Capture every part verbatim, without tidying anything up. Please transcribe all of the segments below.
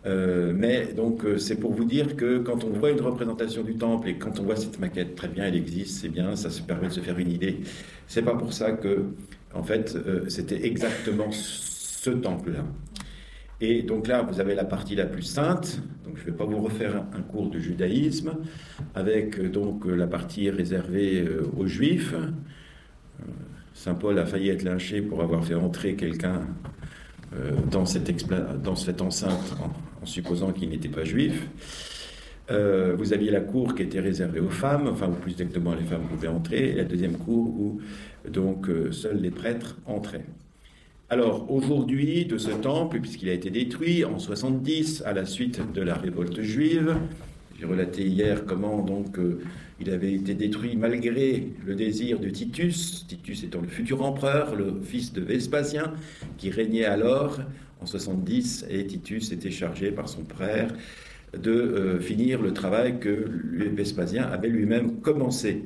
Euh, mais donc euh, c'est pour vous dire que quand on voit une représentation du temple et quand on voit cette maquette, très bien, elle existe, c'est bien, ça se permet de se faire une idée. C'est pas pour ça que, en fait, euh, c'était exactement ce temple-là. Et donc là, vous avez la partie la plus sainte. Donc je ne vais pas vous refaire un, un cours de judaïsme avec euh, donc euh, la partie réservée euh, aux Juifs. Euh, Saint Paul a failli être lynché pour avoir fait entrer quelqu'un euh, dans, cette expla- dans cette enceinte en, en supposant qu'il n'était pas juif. Euh, vous aviez la cour qui était réservée aux femmes, enfin ou plus exactement les femmes pouvaient entrer, et la deuxième cour où donc euh, seuls les prêtres entraient. Alors aujourd'hui, de ce temple, puisqu'il a été détruit en soixante-dix à la suite de la révolte juive, j'ai relaté hier comment donc euh, il avait été détruit malgré le désir de Titus, Titus étant le futur empereur, le fils de Vespasien, qui régnait alors en soixante-dix, et Titus était chargé par son frère de euh, finir le travail que Vespasien avait lui-même commencé.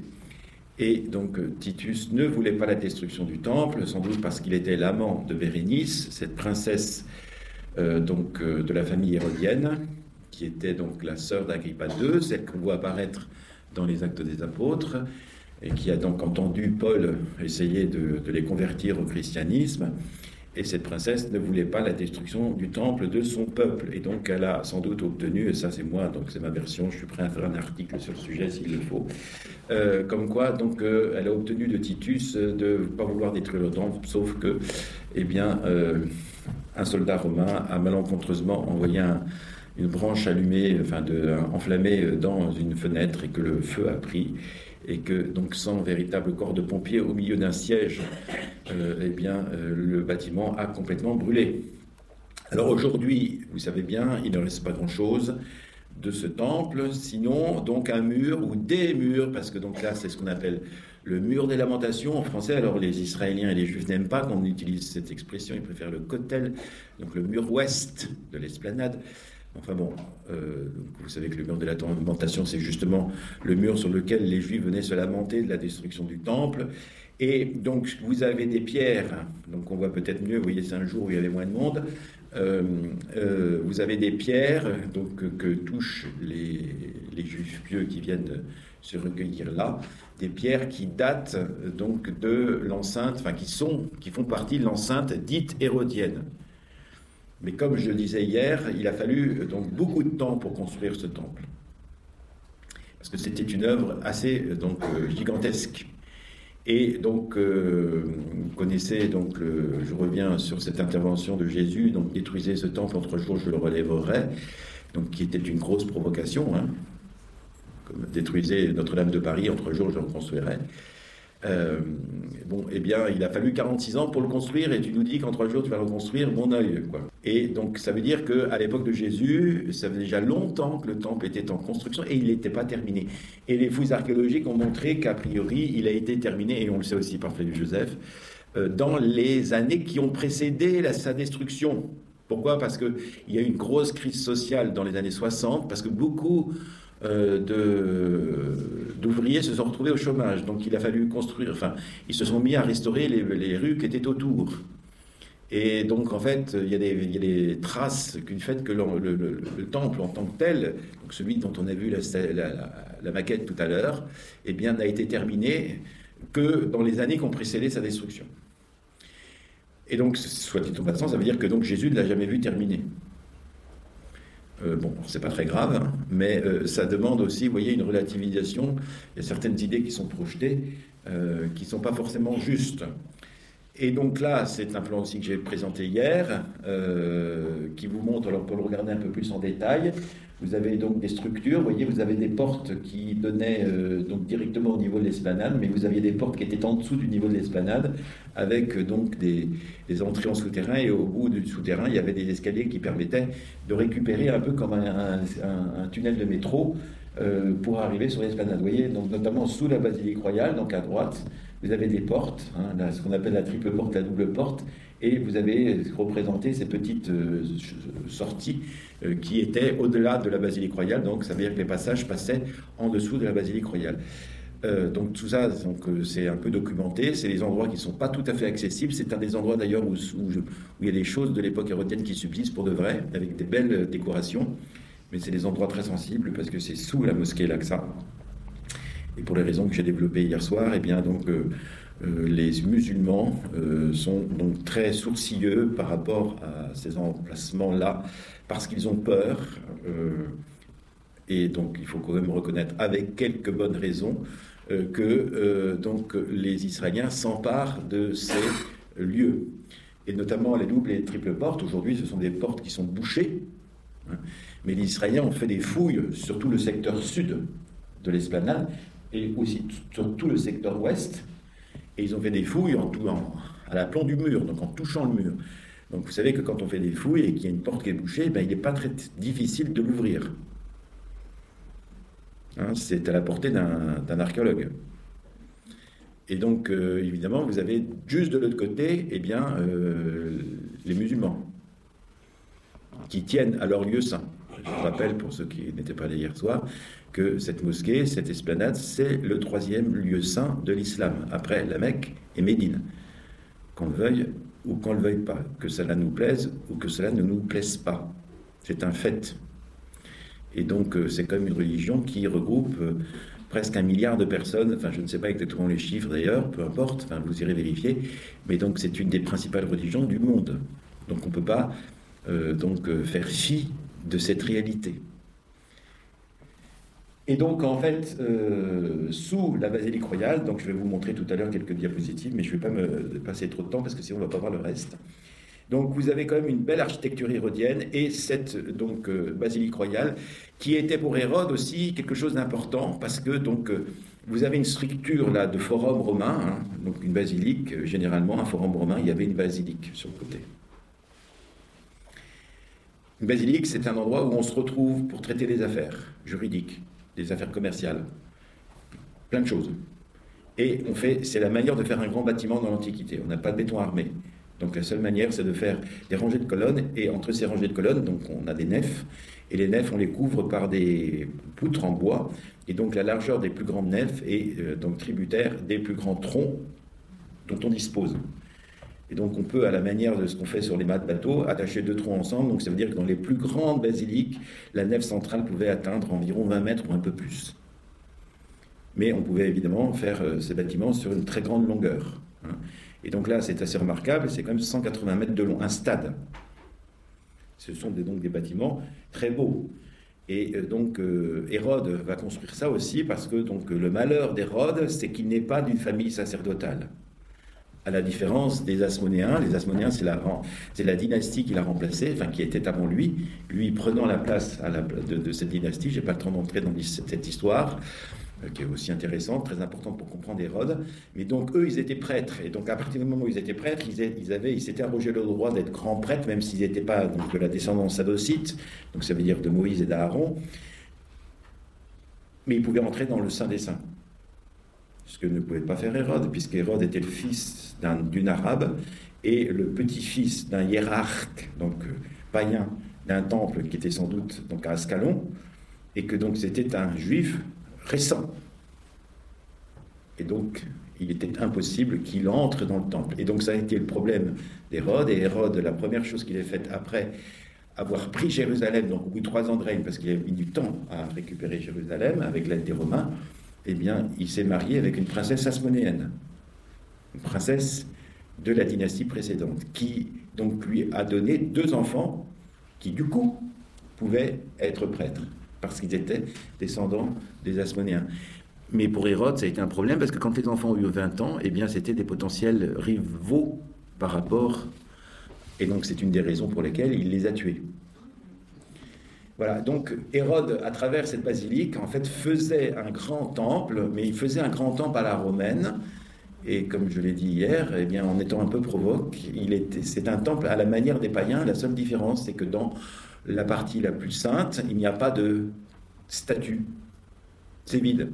Et donc Titus ne voulait pas la destruction du temple, sans doute parce qu'il était l'amant de Bérénice, cette princesse euh, donc, euh, de la famille hérodienne, qui était donc la sœur d'Agrippa deux, celle qu'on voit apparaître dans les Actes des Apôtres, et qui a donc entendu Paul essayer de, de les convertir au christianisme. Et cette princesse ne voulait pas la destruction du temple de son peuple. Et donc elle a sans doute obtenu, et ça c'est moi, donc c'est ma version, je suis prêt à faire un article sur le sujet s'il le faut, euh, comme quoi donc euh, elle a obtenu de Titus euh, de ne pas vouloir détruire le temple, sauf que, eh bien, euh, un soldat romain a malencontreusement envoyé un, une branche allumée, enfin de, enflammée dans une fenêtre et que le feu a pris. Et que, donc, sans véritable corps de pompiers au milieu d'un siège, euh, eh bien, euh, le bâtiment a complètement brûlé. Alors aujourd'hui, vous savez bien, il ne reste pas grand-chose de ce temple, sinon donc un mur ou des murs, parce que donc là, c'est ce qu'on appelle le mur des lamentations en français. Alors les Israéliens et les Juifs n'aiment pas qu'on utilise cette expression, ils préfèrent le kotel, donc le mur ouest de l'esplanade. Enfin bon, euh, vous savez que le mur de la lamentation, c'est justement le mur sur lequel les Juifs venaient se lamenter de la destruction du temple. Et donc, vous avez des pierres, donc on voit peut-être mieux, vous voyez, c'est un jour où il y avait moins de monde. Euh, euh, vous avez des pierres donc, que, que touchent les, les Juifs pieux qui viennent se recueillir là, des pierres qui datent donc de l'enceinte, enfin qui sont, qui font partie de l'enceinte dite hérodienne. Mais comme je le disais hier, il a fallu donc beaucoup de temps pour construire ce temple. Parce que c'était une œuvre assez donc, euh, gigantesque. Et donc, euh, vous connaissez, donc, le, je reviens sur cette intervention de Jésus, donc détruisez ce temple, en trois jours je le relèverai, donc qui était une grosse provocation, hein, comme détruisez Notre-Dame de Paris, en trois jours je le reconstruirai. Euh, bon, eh bien, il a fallu quarante-six ans pour le construire, et tu nous dis qu'en trois jours tu vas reconstruire mon œil, quoi. Et donc, ça veut dire qu'à l'époque de Jésus, ça fait déjà longtemps que le temple était en construction et il n'était pas terminé. Et les fouilles archéologiques ont montré qu'a priori, il a été terminé, et on le sait aussi par Flavius Joseph, euh, dans les années qui ont précédé la, sa destruction. Pourquoi ? Parce qu'il y a eu une grosse crise sociale dans les années soixante, parce que beaucoup Euh, de, d'ouvriers se sont retrouvés au chômage. Donc il a fallu construire, enfin, ils se sont mis à restaurer les, les rues qui étaient autour. Et donc en fait, il y a des, il y a des traces du fait que le, le, le, le temple en tant que tel, donc celui dont on a vu la, la, la, la maquette tout à l'heure, eh bien, n'a été terminé que dans les années qui ont précédé sa destruction. Et donc, soit dit en passant, ça veut dire que donc, Jésus ne l'a jamais vu terminé. Euh, bon, c'est pas très grave, hein, mais euh, ça demande aussi, vous voyez, une relativisation. Il y a certaines idées qui sont projetées, euh, qui ne sont pas forcément justes. Et donc là, c'est un plan aussi que j'ai présenté hier, euh, qui vous montre, alors pour le regarder un peu plus en détail, vous avez donc des structures, vous voyez, vous avez des portes qui donnaient euh, donc directement au niveau de l'esplanade, mais vous aviez des portes qui étaient en dessous du niveau de l'esplanade, avec euh, donc des, des entrées en souterrain, et au bout du souterrain, il y avait des escaliers qui permettaient de récupérer un peu comme un, un, un, un tunnel de métro euh, pour arriver sur l'esplanade. Vous voyez, donc notamment sous la basilique royale, donc à droite, vous avez des portes, hein, là, ce qu'on appelle la triple porte, la double porte, et vous avez représenté ces petites euh, sorties euh, qui étaient au-delà de la basilique royale, donc ça veut dire que les passages passaient en dessous de la basilique royale. Euh, donc tout ça, donc, euh, c'est un peu documenté. C'est des endroits qui ne sont pas tout à fait accessibles. C'est un des endroits d'ailleurs où, où, je- où il y a des choses de l'époque hérodienne qui subsistent pour de vrai, avec des belles euh, décorations. Mais c'est des endroits très sensibles parce que c'est sous la mosquée Al-Aqsa. Et pour les raisons que j'ai développées hier soir, eh bien donc euh, euh, les musulmans euh, sont donc très sourcilleux par rapport à ces emplacements-là parce qu'ils ont peur. Euh, et donc il faut quand même reconnaître avec quelques bonnes raisons euh, que euh, donc les Israéliens s'emparent de ces lieux. Et notamment les doubles et les triples portes. Aujourd'hui, ce sont des portes qui sont bouchées. Hein, mais les Israéliens ont fait des fouilles sur tout le secteur sud de l'esplanade et aussi sur tout le secteur ouest. Et ils ont fait des fouilles en tout, en, à l'aplomb du mur, donc en touchant le mur. Donc vous savez que quand on fait des fouilles et qu'il y a une porte qui est bouchée, ben, il n'est pas très difficile de l'ouvrir. Hein, c'est à la portée d'un, d'un archéologue. Et donc, euh, évidemment, vous avez juste de l'autre côté, eh bien, euh, les musulmans, qui tiennent à leur lieu saint. Je vous rappelle, pour ceux qui n'étaient pas là hier soir, que cette mosquée, cette esplanade, c'est le troisième lieu saint de l'islam, après la Mecque et Médine. Qu'on le veuille ou qu'on ne le veuille pas, que cela nous plaise ou que cela ne nous plaise pas. C'est un fait. Et donc, c'est comme une religion qui regroupe presque un milliard de personnes, enfin, je ne sais pas exactement les chiffres d'ailleurs, peu importe, enfin, vous irez vérifier, mais donc c'est une des principales religions du monde. Donc, on ne peut pas euh, donc, faire fi de cette réalité. Et donc, en fait, euh, sous la basilique royale, donc je vais vous montrer tout à l'heure quelques diapositives, mais je ne vais pas me passer trop de temps parce que sinon on ne va pas voir le reste. Donc, vous avez quand même une belle architecture hérodienne et cette donc, euh, basilique royale qui était pour Hérode aussi quelque chose d'important parce que donc, euh, vous avez une structure là de forum romain, hein, donc une basilique, euh, généralement un forum romain, il y avait une basilique sur le côté. Une basilique, c'est un endroit où on se retrouve pour traiter des affaires juridiques, des affaires commerciales, plein de choses. Et on fait, c'est la manière de faire un grand bâtiment dans l'Antiquité. On n'a pas de béton armé. Donc la seule manière, c'est de faire des rangées de colonnes, et entre ces rangées de colonnes, donc on a des nefs, et les nefs, on les couvre par des poutres en bois, et donc la largeur des plus grandes nefs est euh, donc tributaire des plus grands troncs dont on dispose. Et donc on peut, à la manière de ce qu'on fait sur les mâts de bateau, attacher deux troncs ensemble, donc ça veut dire que dans les plus grandes basiliques, la nef centrale pouvait atteindre environ vingt mètres ou un peu plus. Mais on pouvait évidemment faire euh, ces bâtiments sur une très grande longueur, hein. Et donc là, c'est assez remarquable, c'est quand même cent quatre-vingts mètres de long, un stade. Ce sont des, donc des bâtiments très beaux. Et euh, donc euh, Hérode va construire ça aussi parce que donc, le malheur d'Hérode, c'est qu'il n'est pas d'une famille sacerdotale. À la différence des Asmonéens, les Asmonéens, c'est la, c'est la dynastie qu'il a remplacée, enfin qui était avant lui, lui prenant la place à la, de, de cette dynastie. Je n'ai pas le temps d'entrer dans cette histoire, qui est aussi intéressante, très importante pour comprendre Hérode. Mais donc, eux, ils étaient prêtres. Et donc, à partir du moment où ils étaient prêtres, ils, ils, avaient, ils s'étaient arrogé le droit d'être grands prêtres, même s'ils n'étaient pas donc, de la descendance sadocyte, donc ça veut dire de Moïse et d'Aaron. Mais ils pouvaient entrer dans le Saint des Saints. Ce que ne pouvait pas faire Hérode, puisqu'Hérode était le fils d'un, d'une arabe et le petit-fils d'un hiérarque, donc euh, païen, d'un temple qui était sans doute donc, à Ascalon, et que donc c'était un juif récent. Et donc, il était impossible qu'il entre dans le temple. Et donc, ça a été le problème d'Hérode. Et Hérode, la première chose qu'il a faite après avoir pris Jérusalem, donc au bout de trois ans de règne, parce qu'il a mis du temps à récupérer Jérusalem avec l'aide des Romains, eh bien, il s'est marié avec une princesse asmonéenne, une princesse de la dynastie précédente, qui donc lui a donné deux enfants qui, du coup, pouvaient être prêtres, parce qu'ils étaient descendants des Asmonéens. Mais pour Hérode, ça a été un problème, parce que quand les enfants ont eu vingt ans, eh bien, c'était des potentiels rivaux par rapport... Et donc, c'est une des raisons pour lesquelles il les a tués. Voilà, donc Hérode, à travers cette basilique, en fait, faisait un grand temple, mais il faisait un grand temple à la romaine, et comme je l'ai dit hier, eh bien, en étant un peu provoque, il était, c'est un temple à la manière des païens. La seule différence, c'est que dans la partie la plus sainte, il n'y a pas de statue. C'est vide.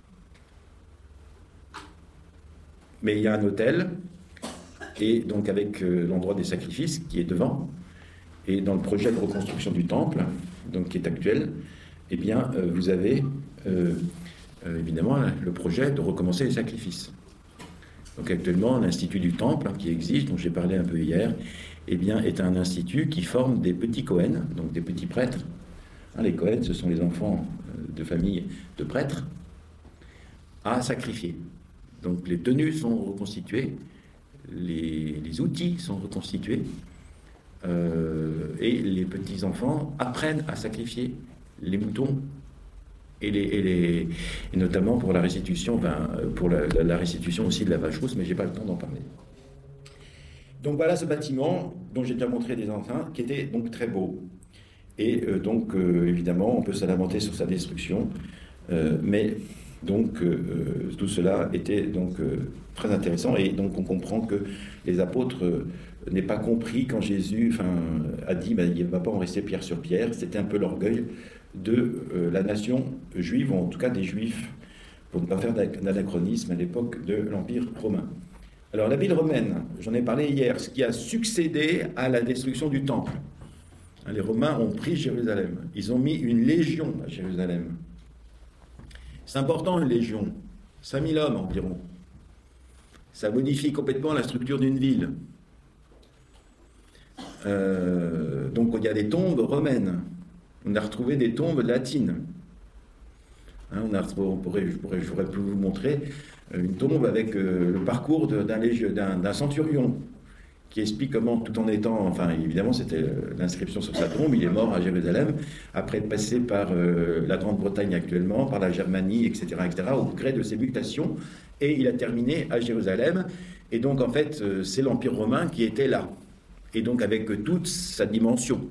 Mais il y a un autel, et donc avec euh, l'endroit des sacrifices qui est devant, et dans le projet de reconstruction du temple, donc qui est actuel, eh bien, euh, vous avez euh, euh, évidemment, le projet de recommencer les sacrifices. Donc actuellement, l'Institut du Temple, hein, qui existe, dont j'ai parlé un peu hier, eh bien, est un institut qui forme des petits Cohen, donc des petits prêtres. Hein, les Cohen, ce sont les enfants de famille de prêtres, à sacrifier. Donc les tenues sont reconstituées, les, les outils sont reconstitués, euh, et les petits-enfants apprennent à sacrifier les moutons, et, les, et, les, et notamment pour la restitution, ben, pour la, la, la restitution aussi de la vache rousse, mais je n'ai pas le temps d'en parler. Donc voilà ce bâtiment dont j'ai déjà montré des empreintes, qui était donc très beau. Et euh, donc, euh, évidemment, on peut se lamenter sur sa destruction, euh, mais donc euh, tout cela était donc euh, très intéressant. Et donc, on comprend que les apôtres euh, n'aient pas compris quand Jésus a dit ben, il ne va pas en rester pierre sur pierre. C'était un peu l'orgueil de euh, la nation juive, ou en tout cas des Juifs, pour ne pas faire d'anachronisme à l'époque de l'Empire romain. Alors, la ville romaine, j'en ai parlé hier, ce qui a succédé à la destruction du temple. Les Romains ont pris Jérusalem. Ils ont mis une légion à Jérusalem. C'est important, une légion. cinq mille hommes environ. Ça modifie complètement la structure d'une ville. Euh, donc, il y a des tombes romaines. On a retrouvé des tombes latines. Hein, on a retrouvé, on pourrait, je pourrais, j'aurais pu vous montrer une tombe avec euh, le parcours de, d'un, d'un, d'un centurion, qui explique comment, tout en étant, enfin évidemment c'était l'inscription sur sa tombe, il est mort à Jérusalem, après être passé par euh, la Grande-Bretagne actuellement, par la Germanie, et cetera, et cetera, au gré de ses mutations, et il a terminé à Jérusalem, et donc en fait euh, c'est l'Empire romain qui était là, et donc avec toute sa dimension.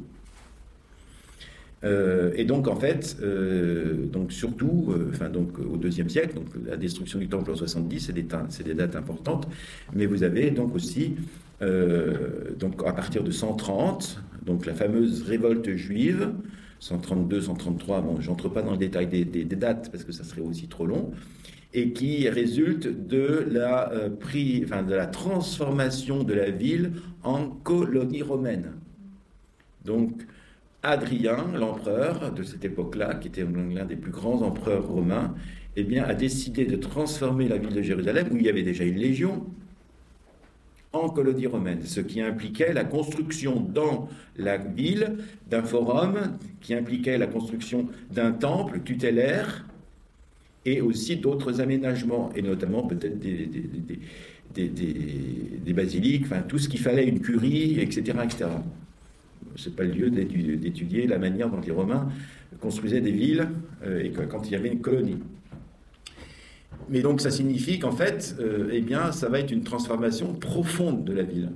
Euh, et donc en fait, euh, donc surtout, euh, enfin donc au deuxième siècle, donc la destruction du temple en soixante-dix, c'est des, c'est des dates importantes, mais vous avez donc aussi Euh, donc à partir de cent trente, donc la fameuse révolte juive, cent trente-deux, cent trente-trois, bon, j'entre pas dans le détail des, des, des dates parce que ça serait aussi trop long, et qui résulte de la, euh, prix, enfin, de la transformation de la ville en colonie romaine. Donc Hadrien, l'empereur de cette époque-là, qui était l'un des plus grands empereurs romains, eh bien, a décidé de transformer la ville de Jérusalem, où il y avait déjà une légion, en colonie romaine, ce qui impliquait la construction dans la ville d'un forum, qui impliquait la construction d'un temple tutélaire et aussi d'autres aménagements, et notamment peut-être des, des, des, des, des, des basiliques, enfin tout ce qu'il fallait, une curie, et cetera, et cetera. Ce n'est pas le lieu d'étudier la manière dont les Romains construisaient des villes euh, et que, quand il y avait une colonie. Mais donc ça signifie qu'en fait, euh, eh bien, ça va être une transformation profonde de la ville.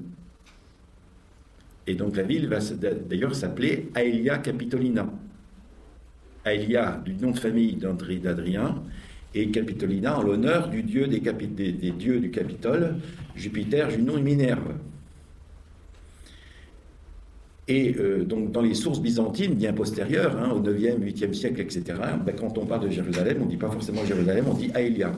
Et donc la ville va d'ailleurs s'appeler Aelia Capitolina. Aelia, du nom de famille d'Adrien, et Capitolina en l'honneur du dieu des, capi des, des dieux du Capitole, Jupiter, Junon et Minerve. Et euh, donc dans les sources byzantines bien postérieures, hein, au neuvième, huitième siècle, et cetera, ben, quand on parle de Jérusalem, on ne dit pas forcément Jérusalem, on dit Aelia.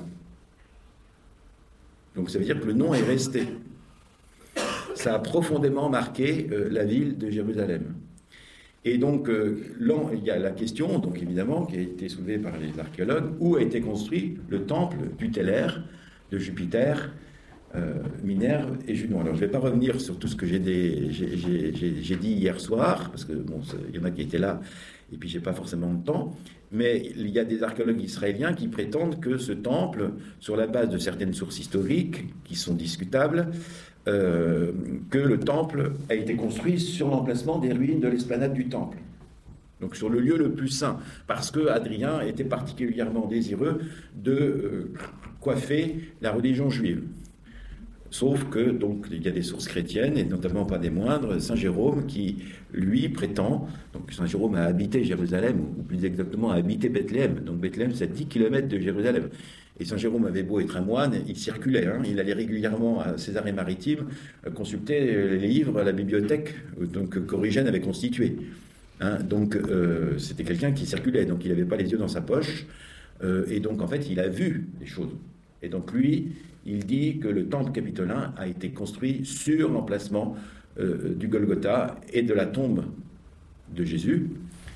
Donc ça veut dire que le nom est resté. Ça a profondément marqué euh, la ville de Jérusalem. Et donc euh, là, il y a la question, donc évidemment, qui a été soulevée par les archéologues, où a été construit le temple tutélaire de Jupiter, Euh, Minerve et Junon. Alors je ne vais pas revenir sur tout ce que j'ai dit hier soir, parce que bon, il y en a qui étaient là, et puis j'ai pas forcément le temps, mais il y a des archéologues israéliens qui prétendent que ce temple, sur la base de certaines sources historiques, qui sont discutables, euh, que le temple a été construit sur l'emplacement des ruines de l'esplanade du temple. Donc sur le lieu le plus saint, parce que Hadrien était particulièrement désireux de euh, coiffer la religion juive. Sauf que, donc, il y a des sources chrétiennes, et notamment pas des moindres, Saint Jérôme, qui, lui, prétend, donc Saint Jérôme a habité Jérusalem, ou plus exactement a habité Bethléem, donc Bethléem, c'est à dix kilomètres de Jérusalem. Et Saint Jérôme avait beau être un moine, il circulait, hein, il allait régulièrement à Césarée-Maritime consulter les livres à la bibliothèque donc, qu'Origène avait constituée. Hein, donc, euh, c'était quelqu'un qui circulait, donc il n'avait pas les yeux dans sa poche, euh, et donc, en fait, il a vu les choses. Et donc, lui, il dit que le temple capitolin a été construit sur l'emplacement euh, du Golgotha et de la tombe de Jésus.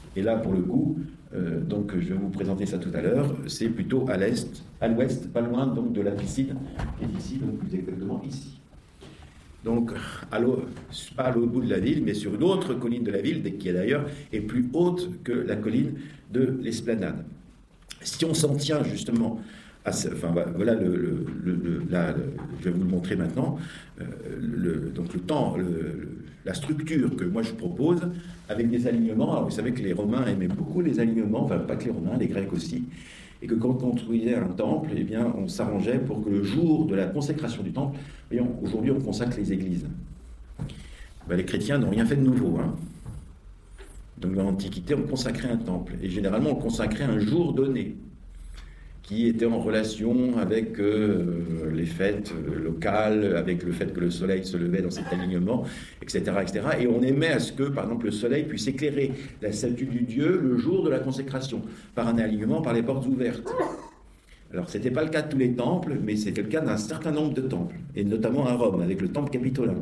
Et là, pour le coup, euh, donc je vais vous présenter ça tout à l'heure, c'est plutôt à l'est, à l'ouest, pas loin donc de la piscine, qui est ici, donc plus exactement ici. Donc, à pas à l'autre bout de la ville, mais sur une autre colline de la ville, qui est d'ailleurs est plus haute que la colline de l'Esplanade. Si on s'en tient justement à ce, enfin voilà, le, le, le, là, le, je vais vous le montrer maintenant, euh, le, donc le temps, le, le, la structure que moi je propose, avec des alignements. Alors vous savez que les Romains aimaient beaucoup les alignements, enfin pas que les Romains, les Grecs aussi, et que quand on construisait un temple, eh bien, on s'arrangeait pour que le jour de la consécration du temple, voyons, aujourd'hui on consacre les églises. Ben, les chrétiens n'ont rien fait de nouveau. Hein. Donc dans l'Antiquité, on consacrait un temple, et généralement on consacrait un jour donné, qui était en relation avec euh, les fêtes euh, locales, avec le fait que le soleil se levait dans cet alignement, et cetera, et cetera. Et on aimait à ce que, par exemple, le soleil puisse éclairer la statue du Dieu le jour de la consécration, par un alignement, par les portes ouvertes. Alors, ce n'était pas le cas de tous les temples, mais c'était le cas d'un certain nombre de temples, et notamment à Rome, avec le temple capitolin.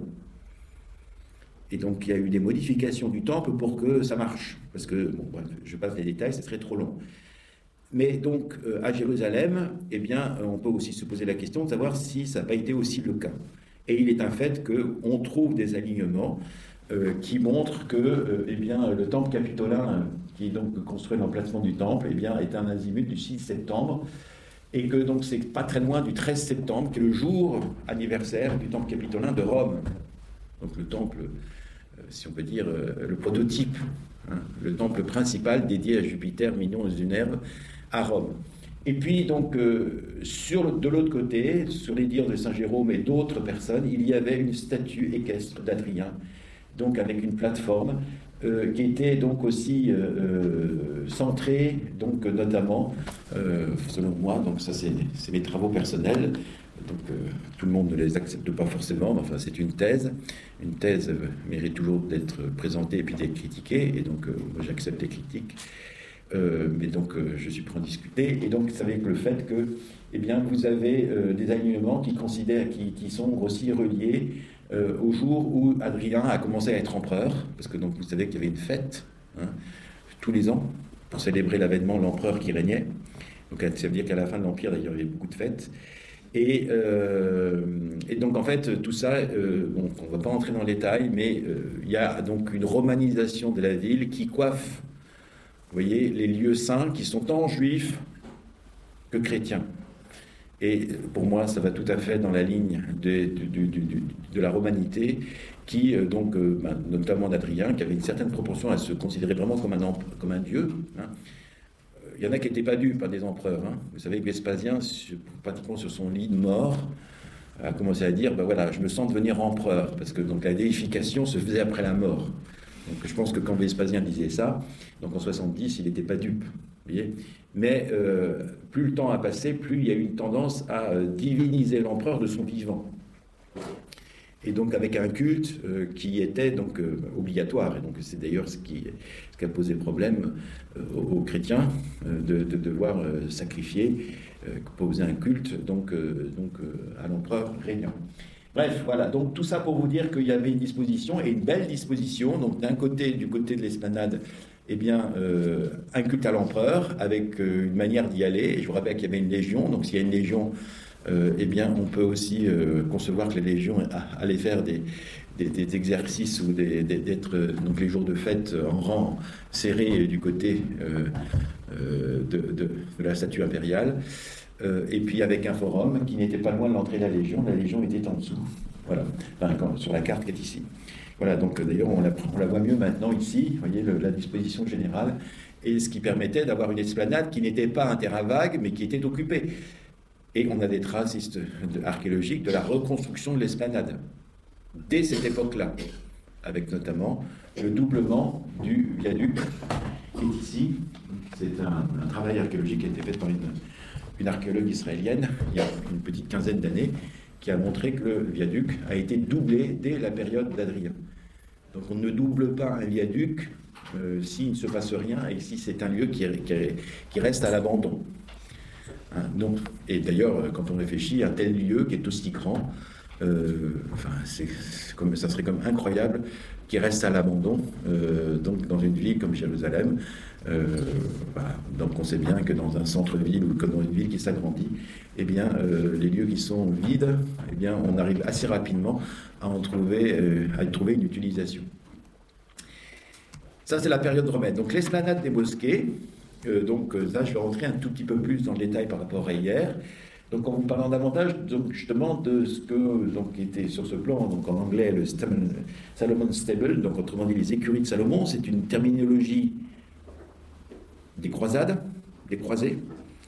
Et donc, il y a eu des modifications du temple pour que ça marche. Parce que, bon, bref, je passe les détails, ce serait trop long. Mais donc, euh, à Jérusalem, eh bien, on peut aussi se poser la question de savoir si ça n'a pas été aussi le cas. Et il est un fait qu'on trouve des alignements euh, qui montrent que euh, eh bien, le temple capitolin, qui est donc construit l'emplacement du temple, eh bien, est un azimut du six septembre, et que donc c'est pas très loin du treize septembre, qui est le jour anniversaire du temple capitolin de Rome. Donc le temple, euh, si on peut dire, euh, le prototype, hein, le temple principal dédié à Jupiter, Minos, Zunerbe, à Rome. Et puis, donc, euh, sur, de l'autre côté, sur les dires de Saint Jérôme et d'autres personnes, il y avait une statue équestre d'Adrien, donc avec une plateforme, euh, qui était donc aussi euh, euh, centrée, donc notamment, euh, selon moi, donc ça c'est, c'est mes travaux personnels, donc euh, tout le monde ne les accepte pas forcément, mais enfin c'est une thèse. Une thèse euh, mérite toujours d'être présentée et puis d'être critiquée, et donc euh, moi j'accepte les critiques. Euh, mais donc euh, je suis prêt à en discuter, et donc c'est avec le fait que eh bien, vous avez euh, des alignements qui, considèrent, qui, qui sont aussi reliés euh, au jour où Adrien a commencé à être empereur, parce que donc, vous savez qu'il y avait une fête hein, tous les ans pour célébrer l'avènement de l'empereur qui régnait. Donc ça veut dire qu'à la fin de l'Empire, d'ailleurs, il y avait beaucoup de fêtes. Et, euh, et donc en fait tout ça, euh, bon, on ne va pas entrer dans le détail, mais euh, il y a donc une romanisation de la ville qui coiffe, vous voyez, les lieux saints qui sont tant juifs que chrétiens. Et pour moi, ça va tout à fait dans la ligne de, de, de, de, de la romanité, qui, donc, euh, ben, notamment d'Adrien, qui avait une certaine proportion à se considérer vraiment comme un, comme un dieu. Hein. Il y en a qui n'étaient pas dupes par des empereurs. Hein. Vous savez que Vespasien, pratiquement sur son lit de mort, a commencé à dire ben voilà, je me sens devenir empereur, parce que donc, la déification se faisait après la mort. Donc je pense que quand Vespasien disait ça, donc en soixante-dix, il n'était pas dupe. Vous voyez, mais euh, plus le temps a passé, plus il y a eu une tendance à euh, diviniser l'empereur de son vivant. Et donc avec un culte euh, qui était donc euh, obligatoire. Et donc c'est d'ailleurs ce qui, ce qui a posé problème euh, aux, aux chrétiens euh, de, de devoir euh, sacrifier, euh, poser un culte donc, euh, donc euh, à l'empereur régnant. Bref, voilà, donc tout ça pour vous dire qu'il y avait une disposition, et une belle disposition. Donc d'un côté, du côté de l'Esplanade, eh bien, euh, un culte à l'empereur, avec euh, une manière d'y aller. Et je vous rappelle qu'il y avait une légion, donc s'il y a une légion, euh, eh bien, on peut aussi euh, concevoir que les légions allaient faire des, des, des exercices ou des, des, d'être euh, donc les jours de fête en rang serré du côté euh, euh, de, de, de la statue impériale. Euh, et puis avec un forum qui n'était pas loin de l'entrée de la Légion. La Légion était en dessous, voilà, enfin, quand, sur la carte qui est ici. Voilà, donc d'ailleurs on la, on la voit mieux maintenant ici, vous voyez le, la disposition générale, et ce qui permettait d'avoir une esplanade qui n'était pas un terrain vague, mais qui était occupée. Et on a des traces archéologiques de la reconstruction de l'esplanade, dès cette époque-là, avec notamment le doublement du viaduc qui est ici. C'est un, un travail archéologique qui a été fait par une... une archéologue israélienne, il y a une petite quinzaine d'années, qui a montré que le viaduc a été doublé dès la période d'Adrien. Donc on ne double pas un viaduc euh, s'il ne se passe rien et si c'est un lieu qui, qui, qui reste à l'abandon. Hein, donc, et d'ailleurs, quand on réfléchit, un tel lieu qui est aussi grand, Euh, enfin, c'est comme, ça serait comme incroyable qu'il reste à l'abandon, euh, donc dans une ville comme Jérusalem. Euh, voilà. Donc on sait bien que dans un centre-ville ou comme dans une ville qui s'agrandit, eh bien, euh, les lieux qui sont vides, eh bien, on arrive assez rapidement à en trouver, euh, à y trouver une utilisation. Ça, c'est la période romaine. Donc l'esplanade des mosquées, euh, donc là, je vais rentrer un tout petit peu plus dans le détail par rapport à hier. Donc, en vous parlant davantage, donc, justement, de ce que donc, était sur ce plan, donc en anglais, le Salomon Stable, donc autrement dit les écuries de Salomon, c'est une terminologie des croisades, des croisés,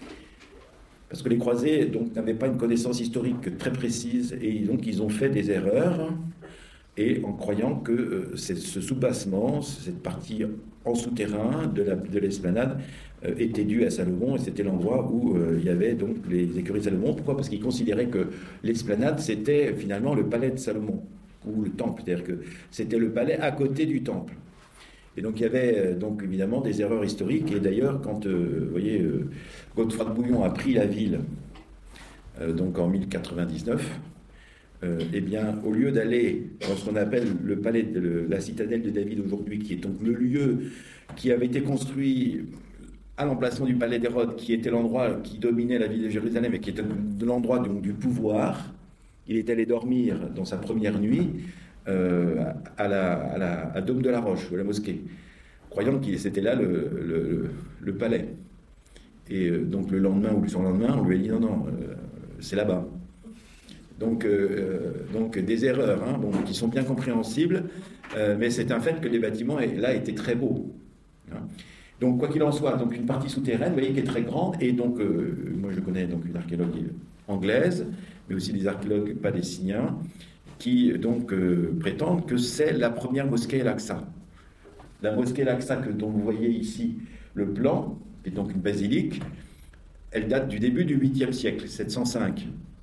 parce que les croisés donc n'avaient pas une connaissance historique très précise et donc ils ont fait des erreurs, et en croyant que euh, ce soubassement, cette partie en souterrain de l'esplanade euh, était due à Salomon, et c'était l'endroit où euh, il y avait donc les écuries de Salomon. Pourquoi? Parce qu'ils considéraient que l'esplanade c'était finalement le palais de Salomon, ou le temple, c'est-à-dire que c'était le palais à côté du temple. Et donc il y avait euh, donc évidemment des erreurs historiques, et d'ailleurs quand euh, vous voyez euh, Godefroy de Bouillon a pris la ville euh, donc en mille quatre-vingt-dix-neuf, Euh, eh bien, au lieu d'aller dans ce qu'on appelle le palais de le, la citadelle de David aujourd'hui, qui est donc le lieu qui avait été construit à l'emplacement du palais d'Hérode, qui était l'endroit qui dominait la ville de Jérusalem et qui était de l'endroit du, du pouvoir, il est allé dormir dans sa première nuit euh, à, la, à, la, à Dôme de la Roche, ou à la mosquée, croyant que c'était là le, le, le palais. Et euh, donc le lendemain ou le surlendemain, on lui a dit non, non, euh, c'est là-bas. Donc, euh, donc des erreurs hein, bon, qui sont bien compréhensibles, euh, mais c'est un fait que les bâtiments là étaient très beaux. Hein. Donc quoi qu'il en soit, donc une partie souterraine, vous voyez, qui est très grande, et donc euh, moi je connais donc une archéologue anglaise, mais aussi des archéologues palestiniens, qui donc euh, prétendent que c'est la première mosquée Al-Aqsa. La mosquée Al-Aqsa que dont vous voyez ici le plan, qui est donc une basilique, elle date du début du huitième siècle, sept cent cinq.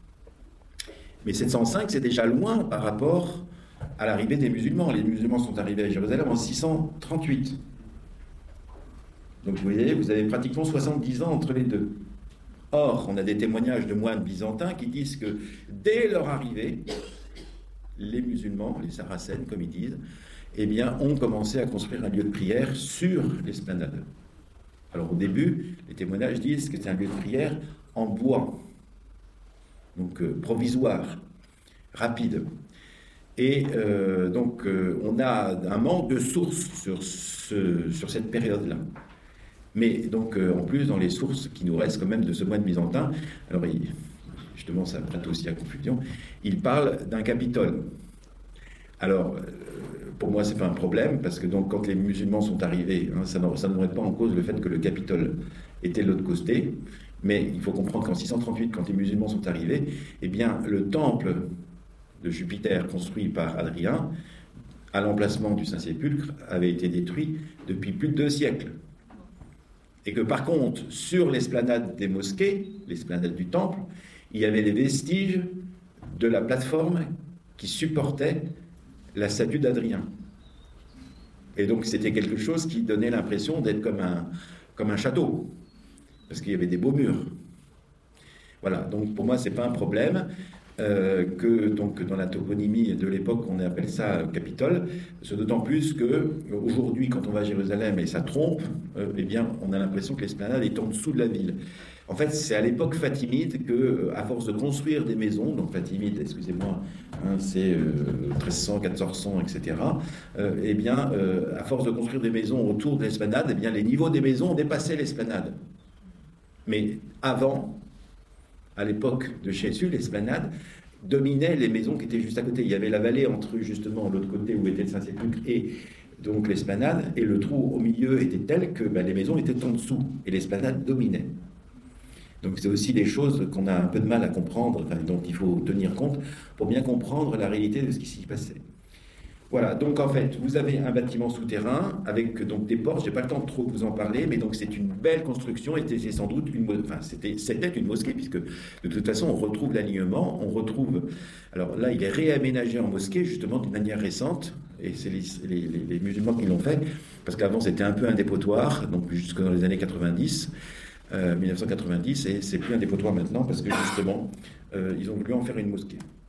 Mais sept cent cinq, c'est déjà loin par rapport à l'arrivée des musulmans. Les musulmans sont arrivés à Jérusalem en six cent trente-huit. Donc vous voyez, vous avez pratiquement soixante-dix ans entre les deux. Or, on a des témoignages de moines byzantins qui disent que dès leur arrivée, les musulmans, les sarracènes comme ils disent, eh bien, ont commencé à construire un lieu de prière sur l'esplanade. Alors au début, les témoignages disent que c'est un lieu de prière en bois. Donc euh, provisoire, rapide. Et euh, donc euh, on a un manque de sources sur, ce, sur cette période-là. Mais donc euh, en plus, dans les sources qui nous restent quand même de ce moine byzantin, alors il, justement ça prête aussi à confusion, il parle d'un Capitole. Alors, euh, pour moi, c'est pas un problème, parce que donc quand les musulmans sont arrivés, hein, ça ne remet pas en cause le fait que le Capitole était de l'autre côté. Mais il faut comprendre qu'en six cent trente-huit, quand les musulmans sont arrivés, eh bien, le temple de Jupiter construit par Hadrien, à l'emplacement du Saint-Sépulcre, avait été détruit depuis plus de deux siècles. Et que par contre, sur l'esplanade des mosquées, l'esplanade du temple, il y avait les vestiges de la plateforme qui supportait la statue d'Hadrien. Et donc c'était quelque chose qui donnait l'impression d'être comme un, comme un château, parce qu'il y avait des beaux murs. Voilà, donc pour moi, c'est pas un problème euh, que donc, dans la toponymie de l'époque, on appelle ça Capitole. C'est d'autant plus qu'aujourd'hui, quand on va à Jérusalem et ça trompe, euh, eh bien, on a l'impression que l'esplanade est en dessous de la ville. En fait, c'est à l'époque fatimide que, à force de construire des maisons, donc fatimide, excusez-moi, hein, c'est euh, treize cents, quatorze cents, et cetera, euh, eh bien, euh, à force de construire des maisons autour de l'esplanade, eh bien, les niveaux des maisons ont dépassé l'esplanade. Mais avant, à l'époque de Jésus, l'esplanade dominait les maisons qui étaient juste à côté. Il y avait la vallée entre, justement, l'autre côté où était le Saint-Sépulcre et donc l'esplanade, et le trou au milieu était tel que ben, les maisons étaient en dessous, et l'esplanade dominait. Donc c'est aussi des choses qu'on a un peu de mal à comprendre, enfin, dont il faut tenir compte pour bien comprendre la réalité de ce qui s'y passait. Voilà, donc en fait, vous avez un bâtiment souterrain avec donc des portes. Je n'ai pas le temps de trop vous en parler, mais donc c'est une belle construction et c'est sans doute une, enfin c'était c'était une mosquée, puisque de toute façon on retrouve l'alignement, on retrouve. Alors là, il est réaménagé en mosquée justement d'une manière récente, et c'est les, les, les, les musulmans qui l'ont fait, parce qu'avant c'était un peu un dépotoir, donc jusque dans les années quatre-vingt-dix, euh, mille neuf cent quatre-vingt-dix, et c'est plus un dépotoir maintenant parce que justement euh, ils ont voulu en faire une mosquée.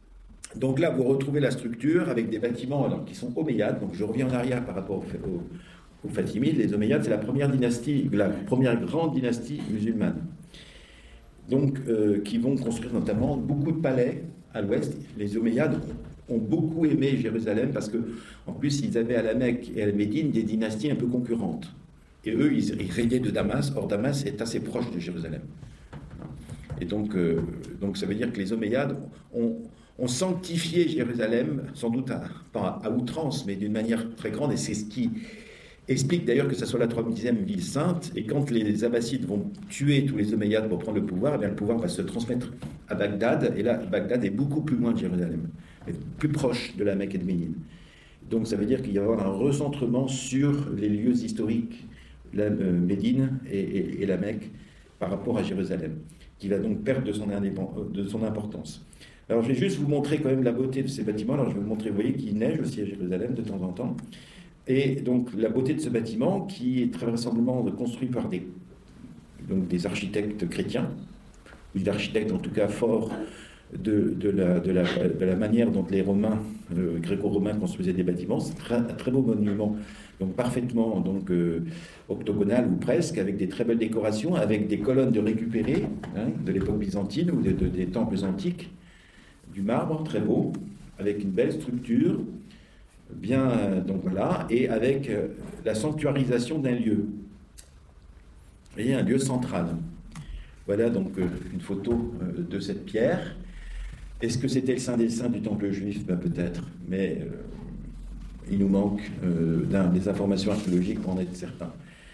Donc là, vous retrouvez la structure avec des bâtiments alors, qui sont omeyyades. Donc je reviens en arrière par rapport aux, aux, aux Fatimides. Les omeyyades, c'est la première dynastie, la première grande dynastie musulmane. Donc, euh, qui vont construire notamment beaucoup de palais à l'ouest. Les omeyyades ont beaucoup aimé Jérusalem parce que, en plus, ils avaient à la Mecque et à la Médine des dynasties un peu concurrentes. Et eux, ils, ils régnaient de Damas. Or, Damas est assez proche de Jérusalem. Et donc, euh, donc ça veut dire que les omeyyades ont, ont sanctifié Jérusalem, sans doute à, pas à outrance, mais d'une manière très grande. Et c'est ce qui explique d'ailleurs que ce soit la troisième ville sainte. Et quand les Abbassides vont tuer tous les omeyyades pour prendre le pouvoir, eh bien, le pouvoir va se transmettre à Bagdad. Et là, Bagdad est beaucoup plus loin de Jérusalem, plus proche de la Mecque et de Médine. Donc ça veut dire qu'il va y avoir un recentrement sur les lieux historiques, la euh, Médine et, et, et la Mecque, par rapport à Jérusalem, qui va donc perdre de son, de son importance. Alors je vais juste vous montrer quand même la beauté de ces bâtiments. Alors je vais vous montrer, vous voyez qu'il neige aussi à Jérusalem de temps en temps. Et donc la beauté de ce bâtiment, qui est très vraisemblablement construit par des, donc des architectes chrétiens, ou des architectes en tout cas forts de, de, la, de, la, de la manière dont les Romains, euh, gréco-romains construisaient des bâtiments. C'est très, un très beau monument, donc parfaitement donc, euh, octogonal ou presque, avec des très belles décorations, avec des colonnes de récupérées hein, de l'époque byzantine ou de, de, des temples antiques, du marbre très beau, avec une belle structure, bien, euh, donc voilà, et avec euh, la sanctuarisation d'un lieu. Vous voyez, un lieu central. Voilà donc euh, une photo euh, de cette pierre. Est-ce que c'était le Saint des Saints du temple juif? Ben, peut-être, mais euh, il nous manque euh, d'un, des informations archéologiques pour en être certain.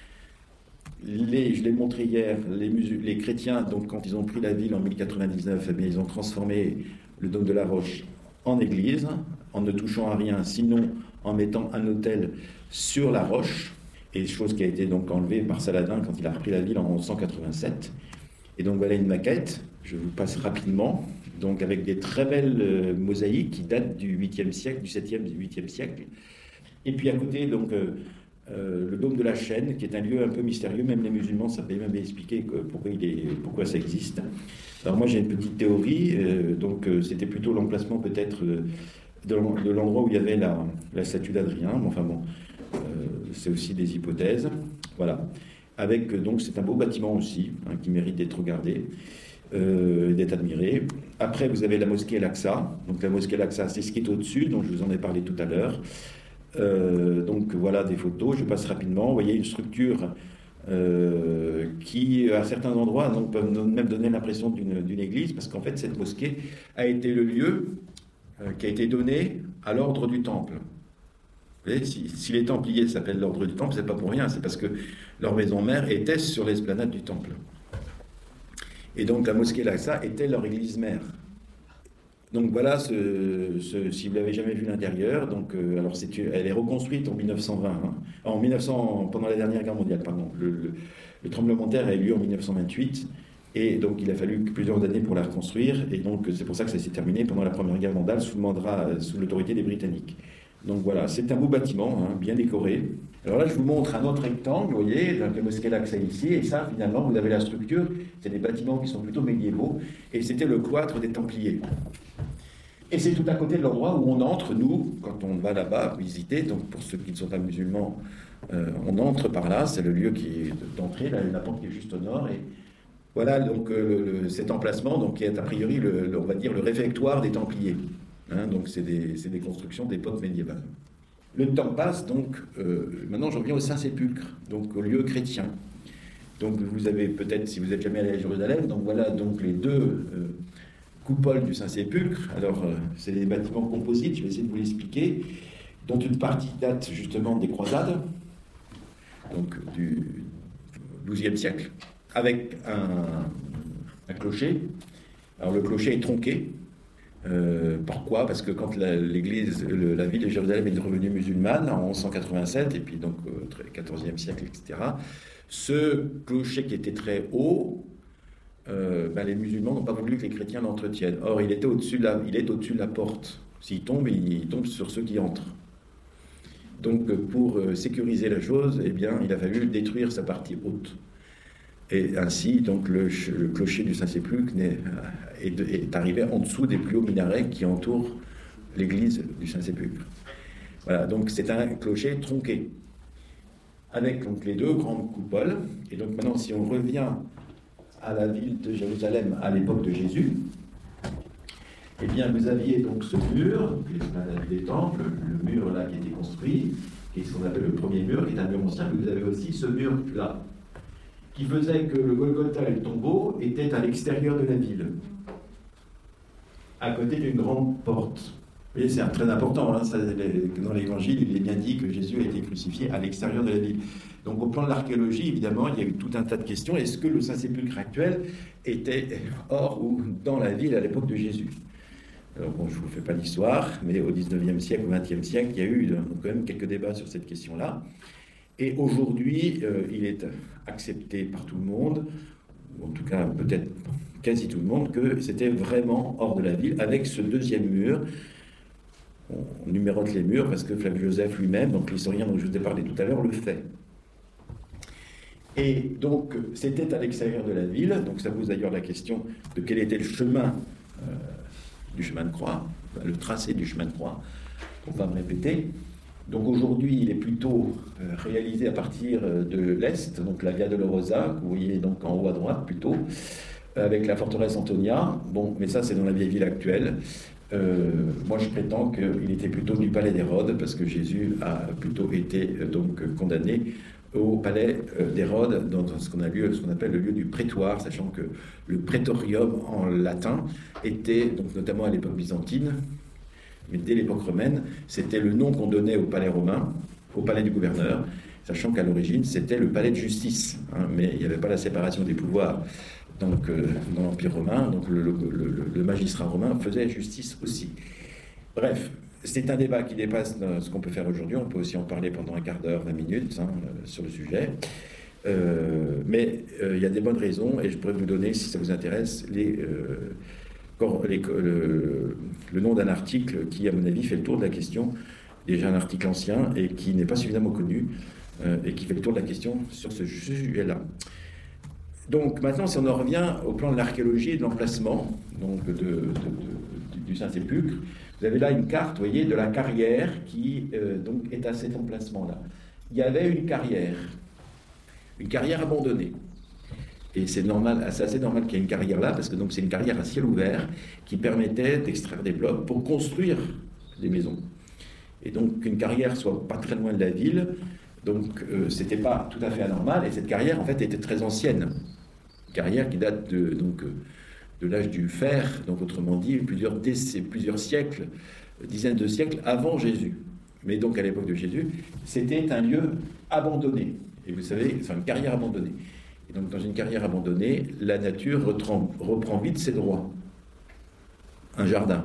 Les, je l'ai montré hier, les, musul- les chrétiens, donc, quand ils ont pris la ville en mille quatre-vingt-dix-neuf, eh bien, ils ont transformé le dôme de la Roche en église, en ne touchant à rien, sinon en mettant un autel sur la roche, et chose qui a été donc enlevée par Saladin quand il a repris la ville en cent quatre-vingt-sept. Et donc voilà une maquette, je vous passe rapidement, donc avec des très belles euh, mosaïques qui datent du huitième siècle, du septième, du huitième siècle. Et puis à côté, donc, euh, euh, le dôme de la Chaîne, qui est un lieu un peu mystérieux, même les musulmans ne savaient même expliquer que, pourquoi, il est, pourquoi ça existe. Alors moi j'ai une petite théorie, euh, donc euh, c'était plutôt l'emplacement peut-être euh, de, de l'endroit où il y avait la, la statue d'Adrien, mais enfin bon, euh, c'est aussi des hypothèses. Voilà. Avec, donc c'est un beau bâtiment aussi, hein, qui mérite d'être regardé, euh, d'être admiré. Après, vous avez la mosquée Al-Aqsa. Donc la mosquée Al-Aqsa, c'est ce qui est au-dessus, dont je vous en ai parlé tout à l'heure. Euh, donc voilà des photos, je passe rapidement. Vous voyez une structure euh, qui, à certains endroits, donc, peut même donner l'impression d'une, d'une église, parce qu'en fait, cette mosquée a été le lieu euh, qui a été donné à l'ordre du Temple. Vous voyez, si, si les Templiers s'appellent l'ordre du Temple, c'est pas pour rien, c'est parce que leur maison mère était sur l'esplanade du Temple. Et donc la mosquée Al-Aqsa était leur église mère. Donc voilà, ce, ce, si vous l'avez jamais vu l'intérieur, donc euh, alors c'est, elle est reconstruite en mille neuf cent vingt, hein, en mille neuf cents, pendant la dernière guerre mondiale, pardon. Le, le, le tremblement de terre a eu lieu en mille neuf cent vingt-huit, et donc il a fallu plusieurs années pour la reconstruire, et donc c'est pour ça que ça s'est terminé pendant la première guerre mondiale sous, le mandat, sous l'autorité des Britanniques. Donc voilà, c'est un beau bâtiment, hein, bien décoré. Alors là, je vous montre un autre rectangle, vous voyez, donc la mosquée Al-Aqsa ici, et ça, finalement, vous avez la structure, c'est des bâtiments qui sont plutôt médiévaux, et c'était le cloître des Templiers. Et c'est tout à côté de l'endroit où on entre, nous, quand on va là-bas visiter, donc pour ceux qui ne sont pas musulmans, euh, on entre par là, c'est le lieu qui est d'entrée, là, la porte qui est juste au nord, et voilà donc euh, le, cet emplacement, donc, qui est a priori, le, le, on va dire, le réfectoire des Templiers. Hein, donc c'est des, c'est des constructions d'époque médiévale. Le temps passe, donc euh, maintenant je reviens au Saint-Sépulcre, donc au lieu chrétien. Donc vous avez peut-être, si vous n'êtes jamais allé à Jérusalem, donc voilà donc les deux euh, coupoles du Saint-Sépulcre. Alors euh, c'est des bâtiments composites, je vais essayer de vous l'expliquer, dont une partie date justement des croisades, donc du douzième siècle, avec un, un clocher. Alors le clocher est tronqué. Euh, pourquoi? Parce que quand la, l'église, le, la ville de Jérusalem est revenue musulmane en onze cent quatre-vingt-sept, et puis donc au quatorzième siècle, et cetera, ce clocher qui était très haut, euh, ben les musulmans n'ont pas voulu que les chrétiens l'entretiennent. Or, il, était au-dessus de la, il est au-dessus de la porte. S'il tombe, il, il tombe sur ceux qui entrent. Donc, pour sécuriser la chose, eh bien, il a fallu détruire sa partie haute. Et ainsi, donc, le, le clocher du Saint-Sépulcre est, est, est arrivé en dessous des plus hauts minarets qui entourent l'église du Saint-Sépulcre. Voilà, donc c'est un clocher tronqué, avec donc les deux grandes coupoles. Et donc maintenant, si on revient à la ville de Jérusalem à l'époque de Jésus, eh bien, vous aviez donc ce mur, qui est la ville des temples, le mur là qui a été construit, qui est ce qu'on appelle le premier mur, qui est un mur ancien, mais vous avez aussi ce mur là, qui faisait que le Golgotha et le tombeau étaient à l'extérieur de la ville, à côté d'une grande porte. Et c'est très important, hein, ça, dans l'évangile, il est bien dit que Jésus a été crucifié à l'extérieur de la ville. Donc au plan de l'archéologie, évidemment, il y a eu tout un tas de questions. Est-ce que le Saint-Sépulcre actuel était hors ou dans la ville à l'époque de Jésus? Alors bon, je ne vous fais pas l'histoire, mais au dix-neuvième siècle, au vingtième siècle, il y a eu donc, quand même quelques débats sur cette question-là. Et aujourd'hui, euh, il est accepté par tout le monde, ou en tout cas peut-être quasi tout le monde, que c'était vraiment hors de la ville, avec ce deuxième mur. On numérote les murs parce que Flavie Joseph lui-même, donc l'historien dont je vous ai parlé tout à l'heure, le fait. Et donc, c'était à l'extérieur de la ville, donc ça pose d'ailleurs la question de quel était le chemin euh, du chemin de croix, le tracé du chemin de croix, pour ne pas me répéter. Donc aujourd'hui, il est plutôt euh, réalisé à partir de l'Est, donc la Via Dolorosa, que vous voyez donc en haut à droite plutôt, avec la forteresse Antonia. Bon, mais ça c'est dans la vieille ville actuelle. Euh, moi, je prétends qu'il était plutôt du palais d'Hérode, parce que Jésus a plutôt été euh, donc condamné au palais euh, d'Hérode, dans, dans ce qu'on a lu, ce qu'on appelle le lieu du prétoire, sachant que le prétorium en latin était, donc notamment à l'époque byzantine, mais dès l'époque romaine, c'était le nom qu'on donnait au palais romain, au palais du gouverneur, sachant qu'à l'origine, c'était le palais de justice, hein, mais il n'y avait pas la séparation des pouvoirs. Donc, euh, dans l'Empire romain, donc le, le, le, le magistrat romain faisait justice aussi. Bref, c'est un débat qui dépasse ce qu'on peut faire aujourd'hui. On peut aussi en parler pendant un quart d'heure, vingt minutes hein, sur le sujet. Euh, mais euh, il y a des bonnes raisons, et je pourrais vous donner, si ça vous intéresse, les, euh, les, le, le nom d'un article qui, à mon avis, fait le tour de la question. Déjà un article ancien et qui n'est pas suffisamment connu, euh, et qui fait le tour de la question sur ce sujet-là. Donc maintenant, si on en revient au plan de l'archéologie et de l'emplacement donc de, de, de, du Saint-Sépulcre, vous avez là une carte, vous voyez, de la carrière qui euh, donc est à cet emplacement-là. Il y avait une carrière, une carrière abandonnée. Et c'est normal, c'est assez normal qu'il y ait une carrière là, parce que donc c'est une carrière à ciel ouvert qui permettait d'extraire des blocs pour construire des maisons. Et donc qu'une carrière soit pas très loin de la ville, donc euh, c'était pas tout à fait anormal. Et cette carrière en fait était très ancienne, une carrière qui date de donc euh, de l'âge du fer, donc autrement dit plusieurs déc- plusieurs siècles, dizaines de siècles avant Jésus. Mais donc à l'époque de Jésus, c'était un lieu abandonné. Et vous savez, c'est une carrière abandonnée. Et donc dans une carrière abandonnée, la nature reprend, reprend vite ses droits. Un jardin.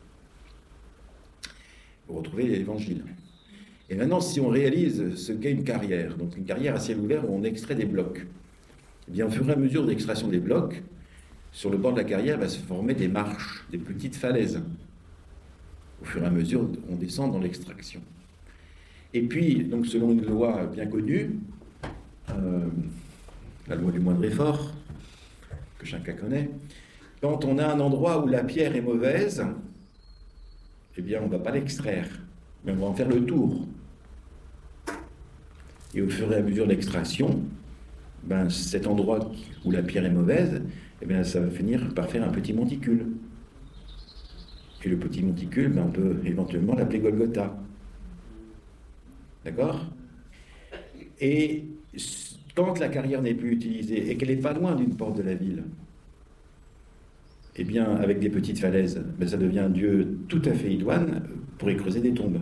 Vous retrouvez l'évangile. Et maintenant, si on réalise ce qu'est une carrière, donc une carrière à ciel ouvert où on extrait des blocs, eh bien, au fur et à mesure de l'extraction des blocs, sur le bord de la carrière va se former des marches, des petites falaises. Au fur et à mesure, on descend dans l'extraction. Et puis, donc, selon une loi bien connue, euh, la loi du moindre effort, que chacun connaît, quand on a un endroit où la pierre est mauvaise, eh bien, on ne va pas l'extraire, mais on va en faire le tour. Et au fur et à mesure de l'extraction, ben, cet endroit où la pierre est mauvaise, eh bien, ça va finir par faire un petit monticule. Et le petit monticule, ben, on peut éventuellement l'appeler Golgotha. D'accord ? Et quand la carrière n'est plus utilisée et qu'elle n'est pas loin d'une porte de la ville, eh bien, avec des petites falaises, ben, ça devient un lieu tout à fait idoine pour y creuser des tombes.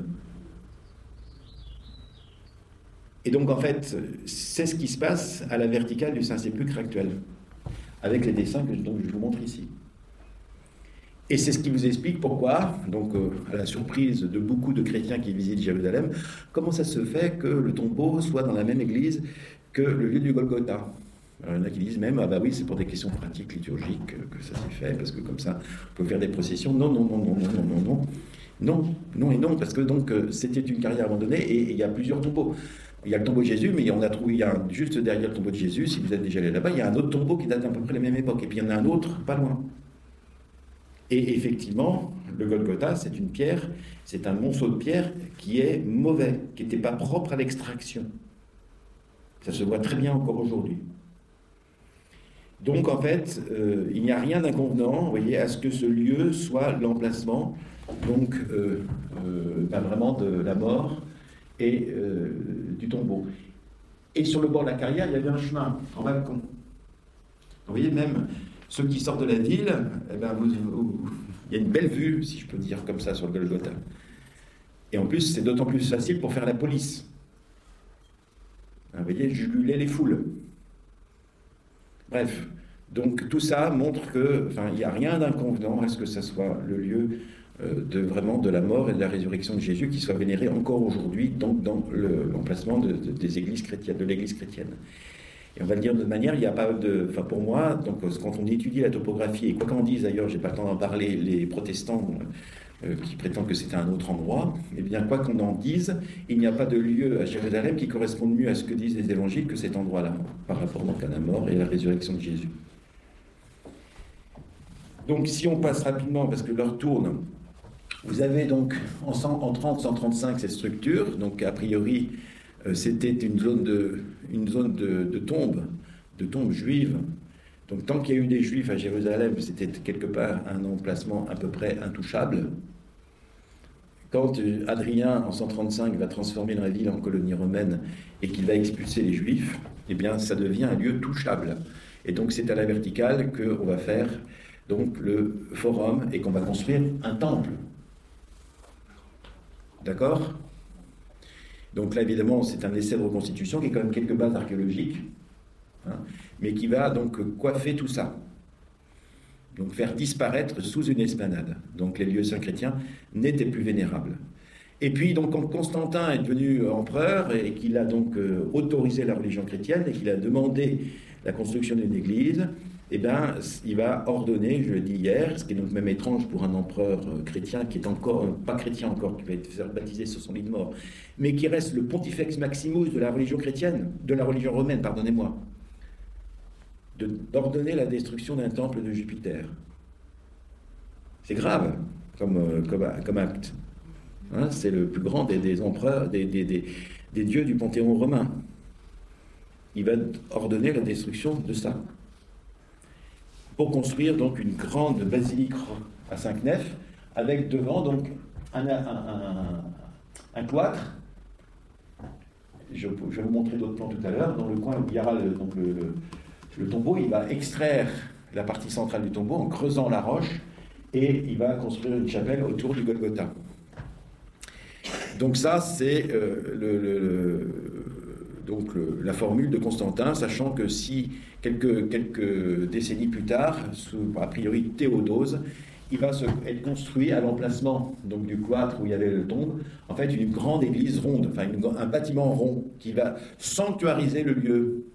Et donc, en fait, c'est ce qui se passe à la verticale du Saint-Sépulcre actuel, avec les dessins que donc, je vous montre ici. Et c'est ce qui vous explique pourquoi, donc euh, à la surprise de beaucoup de chrétiens qui visitent Jérusalem, comment ça se fait que le tombeau soit dans la même église que le lieu du Golgotha. Alors, il y en a qui disent même, ah bah oui, c'est pour des questions pratiques, liturgiques, que ça s'est fait, parce que comme ça, on peut faire des processions. Non, non, non, non, non, non, non, non. Non, non et non, parce que donc c'était une carrière abandonnée et il y a plusieurs tombeaux. Il y a le tombeau de Jésus, mais on a trouvé, il y a un, juste derrière le tombeau de Jésus, si vous êtes déjà allé là-bas, il y a un autre tombeau qui date d'à peu près la même époque. Et puis il y en a un autre pas loin. Et effectivement, le Golgotha, c'est une pierre, c'est un monceau de pierre qui est mauvais, qui n'était pas propre à l'extraction. Ça se voit très bien encore aujourd'hui. Donc en fait, euh, il n'y a rien d'inconvenant, vous voyez, à ce que ce lieu soit l'emplacement, donc euh, euh, ben vraiment de la mort et euh, du tombeau. Et sur le bord de la carrière, il y avait un chemin en balcon. Vous voyez, même ceux qui sortent de la ville, eh ben, vous, vous, il y a une belle vue, si je peux dire comme ça, sur le Golgotha. Et en plus, c'est d'autant plus facile pour faire la police. Vous voyez, juguler les foules. Bref, donc tout ça montre que, enfin, il n'y a rien d'inconvenant à ce que ce soit le lieu euh, de vraiment de la mort et de la résurrection de Jésus qui soit vénéré encore aujourd'hui, donc dans le, l'emplacement de, de, des églises chrétiennes, de l'Église chrétienne. Et on va le dire de manière, il n'y a pas de, enfin pour moi, donc quand on étudie la topographie et quoi qu'en dise d'ailleurs, j'ai pas le temps d'en parler, les protestants euh, qui prétendent que c'est un autre endroit, eh bien quoi qu'on en dise, il n'y a pas de lieu à Jérusalem qui corresponde mieux à ce que disent les évangiles que cet endroit-là, par rapport donc à la mort et à la résurrection de Jésus. Donc si on passe rapidement, parce que l'heure tourne, vous avez donc en, cent, en trente cent trente-cinq cette structure, donc a priori euh, c'était une zone de, une zone de, de tombe, de tombe juive. Donc tant qu'il y a eu des juifs à Jérusalem, c'était quelque part un emplacement à peu près intouchable. Quand Hadrien, en cent trente-cinq, va transformer la ville en colonie romaine et qu'il va expulser les juifs, eh bien ça devient un lieu touchable. Et donc c'est à la verticale qu'on va faire donc le forum et qu'on va construire un temple. D'accord ? Donc là, évidemment, c'est un essai de reconstitution qui a quand même quelques bases archéologiques, hein, mais qui va donc coiffer tout ça. Donc faire disparaître sous une esplanade. Donc les lieux saints chrétiens n'étaient plus vénérables. Et puis, donc, quand Constantin est devenu empereur et qu'il a donc euh, autorisé la religion chrétienne et qu'il a demandé la construction d'une église, eh bien, il va ordonner, je le dis hier, ce qui est donc même étrange pour un empereur chrétien qui est encore, pas chrétien encore, qui va être faire baptiser sur son lit de mort, mais qui reste le pontifex maximus de la religion chrétienne, de la religion romaine, pardonnez-moi, de, d'ordonner la destruction d'un temple de Jupiter. C'est grave comme, comme, comme acte. Hein, c'est le plus grand des, des empereurs, des, des, des, des dieux du panthéon romain. Il va ordonner la destruction de ça, pour construire donc une grande basilique à cinq nefs, avec devant donc un, un, un, un cloître. Je, je vais vous montrer d'autres plans tout à l'heure. Dans le coin où il y aura le, donc le, le, le tombeau, il va extraire la partie centrale du tombeau en creusant la roche, et il va construire une chapelle autour du Golgotha. Donc ça, c'est euh, le, le, le, donc le, la formule de Constantin, sachant que si quelques, quelques décennies plus tard, sous a priori Théodose, il va se, être construit à l'emplacement donc, du cloître où il y avait le tombe, en fait une grande église ronde, enfin une, un bâtiment rond qui va sanctuariser le lieu.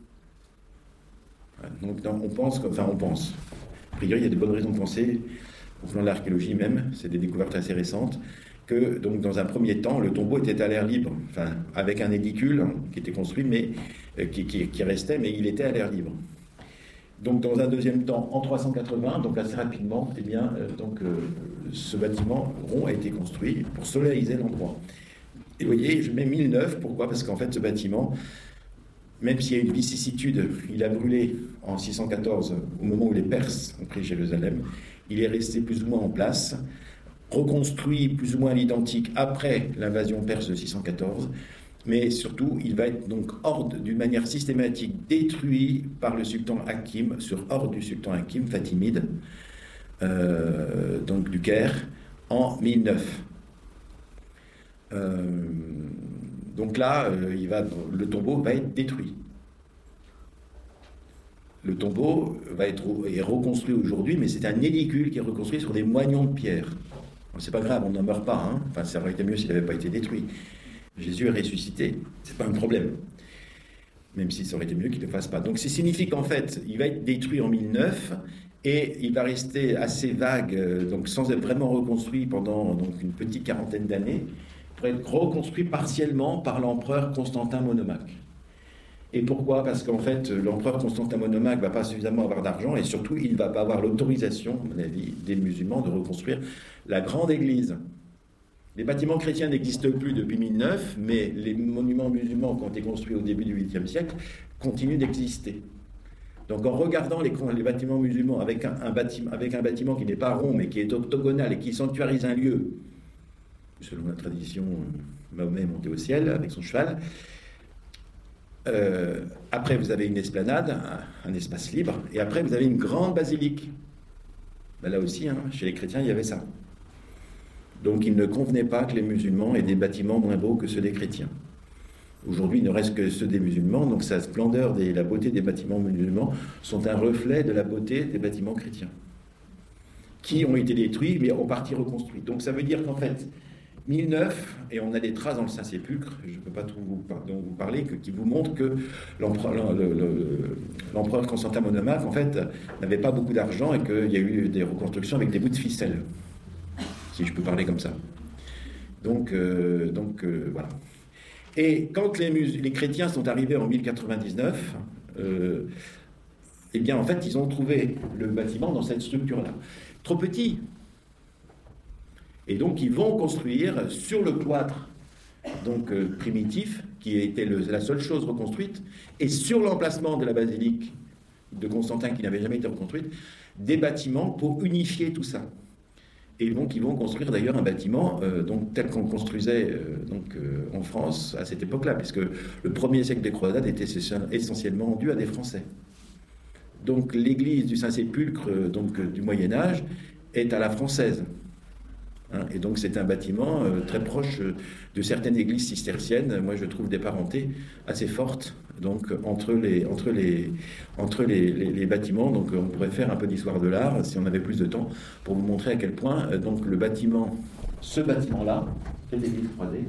Donc on pense, enfin on pense, a priori il y a de bonnes raisons de penser, au plan de l'archéologie même, c'est des découvertes assez récentes, que donc dans un premier temps, le tombeau était à l'air libre, enfin avec un édicule hein, qui était construit, mais euh, qui, qui, qui restait, mais il était à l'air libre. Donc dans un deuxième temps, en trois cent quatre-vingts, donc assez rapidement, eh bien, euh, donc, euh, ce bâtiment rond a été construit pour solariser l'endroit. Et vous voyez, je mets mille neuf, pourquoi ? Parce qu'en fait, ce bâtiment, même s'il y a une vicissitude, il a brûlé en six cent quatorze, au moment où les Perses ont pris Jérusalem, il est resté plus ou moins en place, reconstruit plus ou moins à l'identique après l'invasion perse de six cent quatorze, mais surtout, il va être donc hors d'une manière systématique détruit par le sultan Hakim, sur ordre du sultan Hakim, fatimide, euh, donc du Caire, en mille neuf. Euh, donc là, euh, il va, le tombeau va être détruit. Le tombeau va être est reconstruit aujourd'hui, mais c'est un édicule qui est reconstruit sur des moignons de pierre. C'est pas grave, on n'en meurt pas. Hein. Enfin, ça aurait été mieux s'il n'avait pas été détruit. Jésus est ressuscité, c'est pas un problème. Même si ça aurait été mieux qu'il ne le fasse pas. Donc, ça signifie qu'en fait, il va être détruit en mille neuf et il va rester assez vague, donc sans être vraiment reconstruit pendant donc, une petite quarantaine d'années. pour être reconstruit partiellement par l'empereur Constantin Monomaque. Et pourquoi? Parce qu'en fait, l'empereur Constantin Monomaque ne va pas suffisamment avoir d'argent et surtout, il ne va pas avoir l'autorisation, à mon avis, des musulmans de reconstruire la grande église. Les bâtiments chrétiens n'existent plus depuis mille neuf, mais les monuments musulmans qui ont été construits au début du huitième siècle continuent d'exister. Donc en regardant les, les bâtiments musulmans avec un, un bâtiment, avec un bâtiment qui n'est pas rond, mais qui est octogonal et qui sanctuarise un lieu, selon la tradition, Mahomet est monté au ciel avec son cheval. Euh, après, vous avez une esplanade, un, un espace libre, et après, vous avez une grande basilique. Ben là aussi, hein, chez les chrétiens, il y avait ça. Donc, il ne convenait pas que les musulmans aient des bâtiments moins beaux que ceux des chrétiens. Aujourd'hui, il ne reste que ceux des musulmans, donc sa splendeur et la beauté des bâtiments musulmans sont un reflet de la beauté des bâtiments chrétiens, qui ont été détruits, mais en partie reconstruits. Donc, ça veut dire qu'en fait, mille neuf, et on a des traces dans le Saint-Sépulcre, je ne peux pas trop vous, dont vous parler, que, qui vous montrent que l'empereur, le, le, l'empereur Constantin Monomaque, en fait, n'avait pas beaucoup d'argent et qu'il y a eu des reconstructions avec des bouts de ficelle, si je peux parler comme ça. Donc, euh, donc euh, voilà. Et quand les, mus- les chrétiens sont arrivés en mille quatre-vingt-dix-neuf, euh, eh bien, en fait, ils ont trouvé le bâtiment dans cette structure-là. Trop petit. Et donc, ils vont construire sur le cloître donc, euh, primitif, qui était le, la seule chose reconstruite, et sur l'emplacement de la basilique de Constantin, qui n'avait jamais été reconstruite, des bâtiments pour unifier tout ça. Et donc, ils vont construire d'ailleurs un bâtiment euh, donc, tel qu'on construisait euh, donc, euh, en France à cette époque-là, puisque le premier siècle des croisades était essentiellement dû à des Français. Donc, l'église du Saint-Sépulcre euh, donc, euh, du Moyen-Âge est à la française. Hein, et donc, c'est un bâtiment euh, très proche euh, de certaines églises cisterciennes. Moi, je trouve des parentés assez fortes donc, entre, les, entre, les, entre les, les, les bâtiments. Donc, on pourrait faire un peu d'histoire de l'art, si on avait plus de temps, pour vous montrer à quel point euh, donc, le bâtiment, ce bâtiment-là, cette église croisée,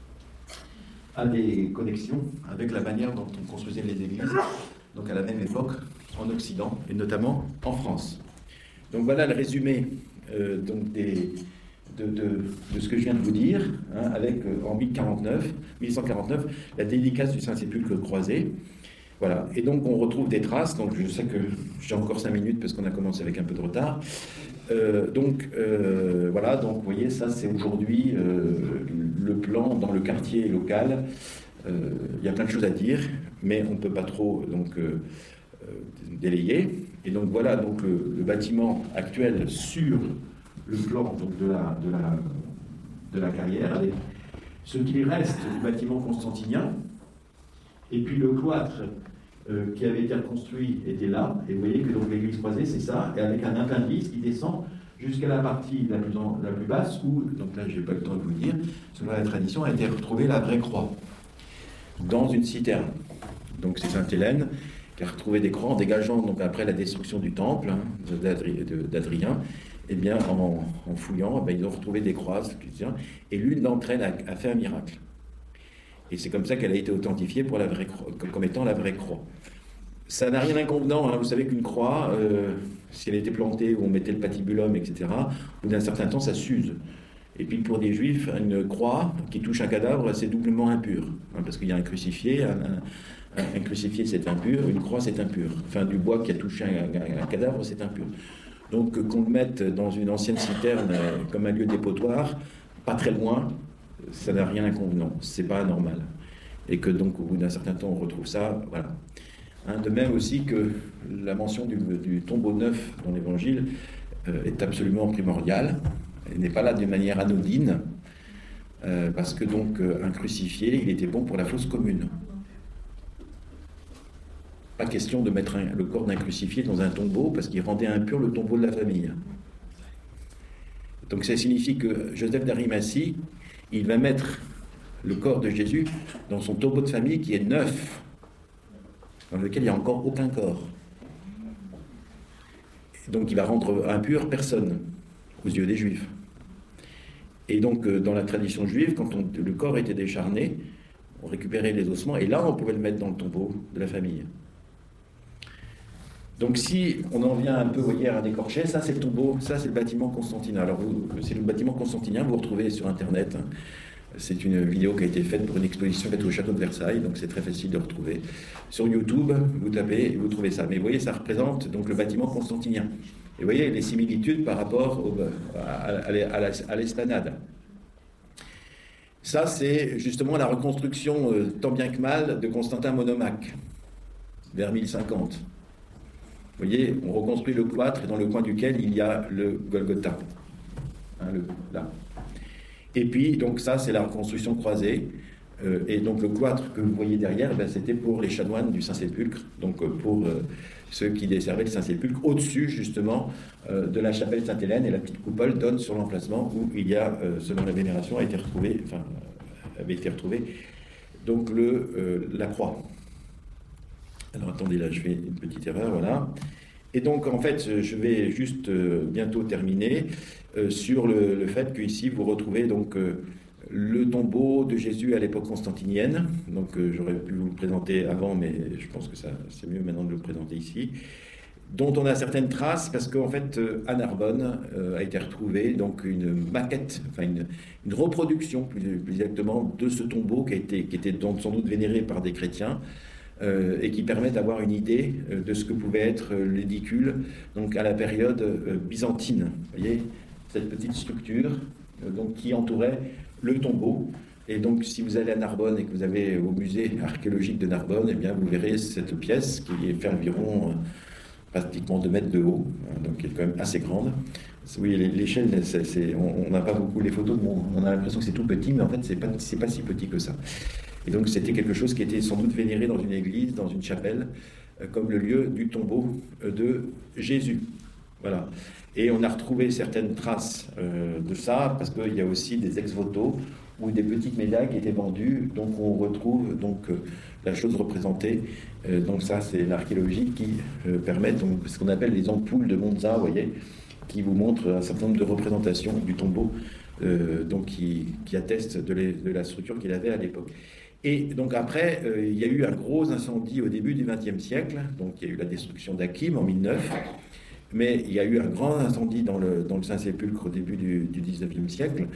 a des connexions avec la manière dont on construisait les églises, donc à la même époque, en Occident, et notamment en France. Donc, voilà le résumé euh, donc des... De, de, de ce que je viens de vous dire, hein, avec euh, en mille cent quarante-neuf, la dédicace du Saint-Sépulcre croisé. Voilà. Et donc on retrouve des traces, donc je sais que j'ai encore cinq minutes parce qu'on a commencé avec un peu de retard. Euh, donc euh, voilà, donc vous voyez, ça c'est aujourd'hui euh, le plan dans le quartier local. Il euh, y a plein de choses à dire, mais on ne peut pas trop donc, euh, euh, délayer. Et donc voilà donc, le, le bâtiment actuel sur le plan donc, de, la, de, la, de la carrière, avec ce qui reste du bâtiment constantinien, et puis le cloître euh, qui avait été reconstruit était là, et vous voyez que donc l'église croisée c'est ça, et avec un appendice qui descend jusqu'à la partie la plus, en, la plus basse, où, donc là je n'ai pas le temps de vous le dire, selon la tradition a été retrouvée la vraie croix, dans une citerne. Donc c'est Sainte-Hélène qui a retrouvé des croix en dégageant, donc après la destruction du temple hein, d'Adrien, eh bien, en, en fouillant, eh bien, ils ont retrouvé des croix, et l'une d'entre elles a, a fait un miracle. Et c'est comme ça qu'elle a été authentifiée pour la vraie croix, comme étant la vraie croix. Ça n'a rien d'inconvenant, hein. Vous savez qu'une croix, euh, si elle était plantée, où on mettait le patibulum, et cetera, au bout d'un certain temps, ça s'use. Et puis pour des juifs, une croix qui touche un cadavre, c'est doublement impur, hein, parce qu'il y a un crucifié, un, un, un crucifié c'est impur, une croix c'est impur. Enfin, du bois qui a touché un, un, un cadavre, c'est impur. Donc qu'on le mette dans une ancienne citerne euh, comme un lieu dépotoir, pas très loin, ça n'a rien d'inconvenant, c'est pas anormal. Et que donc au bout d'un certain temps on retrouve ça, voilà. Hein, de même aussi que la mention du, du tombeau neuf dans l'Évangile euh, est absolument primordiale, elle n'est pas là d'une manière anodine, euh, parce que donc euh, un crucifié, il était bon pour la fosse commune. Pas question de mettre un, le corps d'un crucifié dans un tombeau parce qu'il rendait impur le tombeau de la famille. Donc ça signifie que Joseph d'Arimathie, il va mettre le corps de Jésus dans son tombeau de famille qui est neuf, dans lequel il n'y a encore aucun corps. Donc il va rendre impur personne aux yeux des Juifs. Et donc dans la tradition juive, quand on, le corps était décharné, on récupérait les ossements et là on pouvait le mettre dans le tombeau de la famille. Donc si on en vient un peu, vous voyez, à un écorché, ça c'est le tombeau, ça c'est le bâtiment constantinien. Alors vous, c'est le bâtiment constantinien, vous retrouvez sur internet, hein, C'est une vidéo qui a été faite pour une exposition faite au château de Versailles, donc c'est très facile de retrouver. Sur YouTube, vous tapez et vous trouvez ça. Mais vous voyez, ça représente donc le bâtiment constantinien. Et vous voyez les similitudes par rapport au, à, à, à l'esplanade. Ça, c'est justement la reconstruction, euh, tant bien que mal, de Constantin Monomaque, vers mille cinquante. Vous voyez, on reconstruit le cloître, et dans le coin duquel il y a le Golgotha. Hein, le, là. Et puis, donc ça, c'est la reconstruction croisée. Euh, et donc le cloître que vous voyez derrière, ben, c'était pour les chanoines du Saint-Sépulcre, donc euh, pour euh, ceux qui desservaient le Saint-Sépulcre, au-dessus justement euh, de la chapelle Sainte-Hélène, et la petite coupole donne sur l'emplacement où il y a, euh, selon la vénération, a été retrouvé, enfin, avait été retrouvé, donc le, euh, la croix. Alors attendez, là je fais une petite erreur, voilà. Et donc en fait, je vais juste euh, bientôt terminer euh, sur le, le fait qu'ici vous retrouvez donc euh, le tombeau de Jésus à l'époque constantinienne. Donc euh, j'aurais pu vous le présenter avant, mais je pense que ça c'est mieux maintenant de le présenter ici. Dont on a certaines traces parce qu'en fait euh, à Narbonne euh, a été retrouvée donc une maquette, enfin une, une reproduction plus, plus exactement de ce tombeau qui, a été, qui était donc sans doute vénéré par des chrétiens. Euh, et qui permet d'avoir une idée euh, de ce que pouvait être euh, l'édicule donc à la période euh, byzantine. Vous voyez, cette petite structure euh, donc, qui entourait le tombeau. Et donc, si vous allez à Narbonne et que vous avez au musée archéologique de Narbonne, eh bien, vous verrez cette pièce qui fait environ euh, pratiquement deux mètres de haut, hein, donc qui est quand même assez grande. Oui, l'échelle, on n'a pas beaucoup les photos, on a l'impression que c'est tout petit, mais en fait, c'est pas, c'est pas si petit que ça. Et donc c'était quelque chose qui était sans doute vénéré dans une église, dans une chapelle, euh, comme le lieu du tombeau euh, de Jésus. Voilà. Et on a retrouvé certaines traces euh, de ça, parce qu'il y a aussi des ex-voto ou des petites médailles qui étaient vendues, donc on retrouve donc euh, la chose représentée. Euh, donc ça, c'est l'archéologie qui euh, permet donc ce qu'on appelle les ampoules de Monza, vous voyez, qui vous montrent un certain nombre de représentations du tombeau, euh, donc qui, qui attestent de, les, de la structure qu'il avait à l'époque. Et donc après, euh, il y a eu un gros incendie au début du vingtième siècle, donc il y a eu la destruction d'Akim en mille neuf, mais il y a eu un grand incendie dans le, dans le Saint-Sépulcre au début du, du dix-neuvième siècle,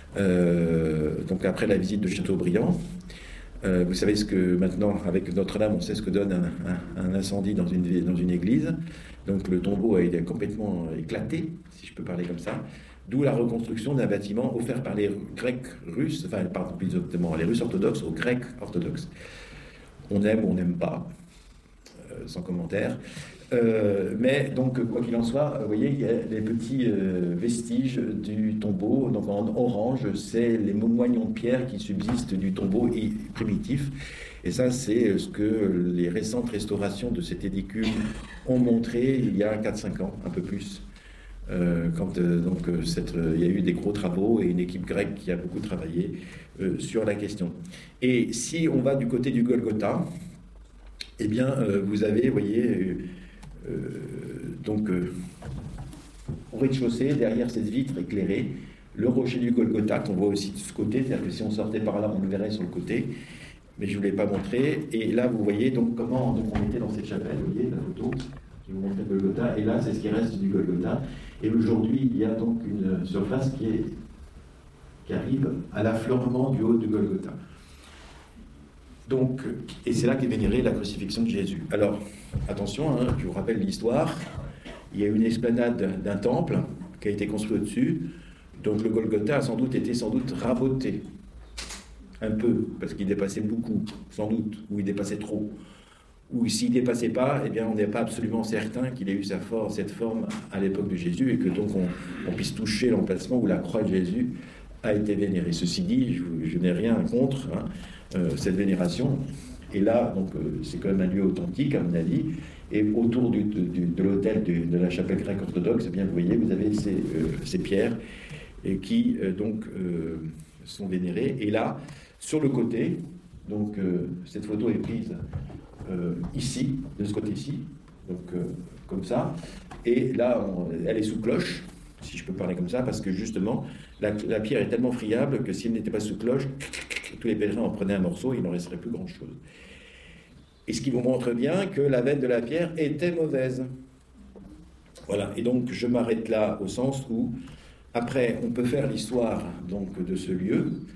euh, donc après la visite de Chateaubriand. Euh, vous savez ce que maintenant, avec Notre-Dame, on sait ce que donne un, un, un incendie dans une, dans une église. Donc le tombeau a été complètement éclaté, si je peux parler comme ça. D'où la reconstruction d'un bâtiment offert par les Grecs russes, enfin, pardon, plus exactement, les Russes orthodoxes aux Grecs orthodoxes. On aime ou on n'aime pas, euh, sans commentaire. Euh, mais donc, quoi qu'il en soit, vous voyez, il y a les petits euh, vestiges du tombeau. Donc en orange, c'est les moignons de pierre qui subsistent du tombeau primitif. Et ça, c'est ce que les récentes restaurations de cet édicule ont montré il y a quatre cinq ans, un peu plus. Euh, quand euh, donc, euh, cette, euh, il y a eu des gros travaux et une équipe grecque qui a beaucoup travaillé euh, sur la question. Et si on va du côté du Golgotha, eh bien, euh, vous avez, vous voyez, euh, donc, euh, au rez-de-chaussée, derrière cette vitre éclairée, le rocher du Golgotha, qu'on voit aussi de ce côté, c'est-à-dire que si on sortait par là, on le verrait sur le côté, mais je ne vous l'ai pas montré. Et là, vous voyez donc comment donc, on était dans cette chapelle, vous voyez la photo qui vous montre le Golgotha, et là, c'est ce qui reste du Golgotha. Et aujourd'hui, il y a donc une surface qui, est, qui arrive à l'affleurement du haut du Golgotha. Donc, et c'est là qu'est vénérée la crucifixion de Jésus. Alors, attention, hein, je vous rappelle l'histoire. Il y a une esplanade d'un temple qui a été construit au-dessus. Donc le Golgotha a sans doute été sans doute raboté. Un peu, parce qu'il dépassait beaucoup, sans doute, ou il dépassait trop. Ou s'il ne dépassait pas, eh bien, on n'est pas absolument certain qu'il ait eu sa forme, cette forme à l'époque de Jésus, et que donc on, on puisse toucher l'emplacement où la croix de Jésus a été vénérée. Ceci dit, je, je n'ai rien contre hein, euh, cette vénération. Et là, donc, euh, c'est quand même un lieu authentique, à mon avis. Et autour du, de, du, de l'autel de, de la chapelle grecque orthodoxe, eh bien, vous voyez, vous avez ces, euh, ces pierres et qui euh, donc euh, sont vénérées. Et là, sur le côté, donc euh, cette photo est prise euh, ici, de ce côté-ci, donc euh, comme ça. Et là, on, elle est sous cloche, si je peux parler comme ça, parce que justement, la, la pierre est tellement friable que si elle n'était pas sous cloche, tous les pèlerins en prenaient un morceau et il n'en resterait plus grand-chose. Et ce qui vous montre bien que la veine de la pierre était mauvaise. Voilà, et donc je m'arrête là au sens où, après, on peut faire l'histoire donc de ce lieu,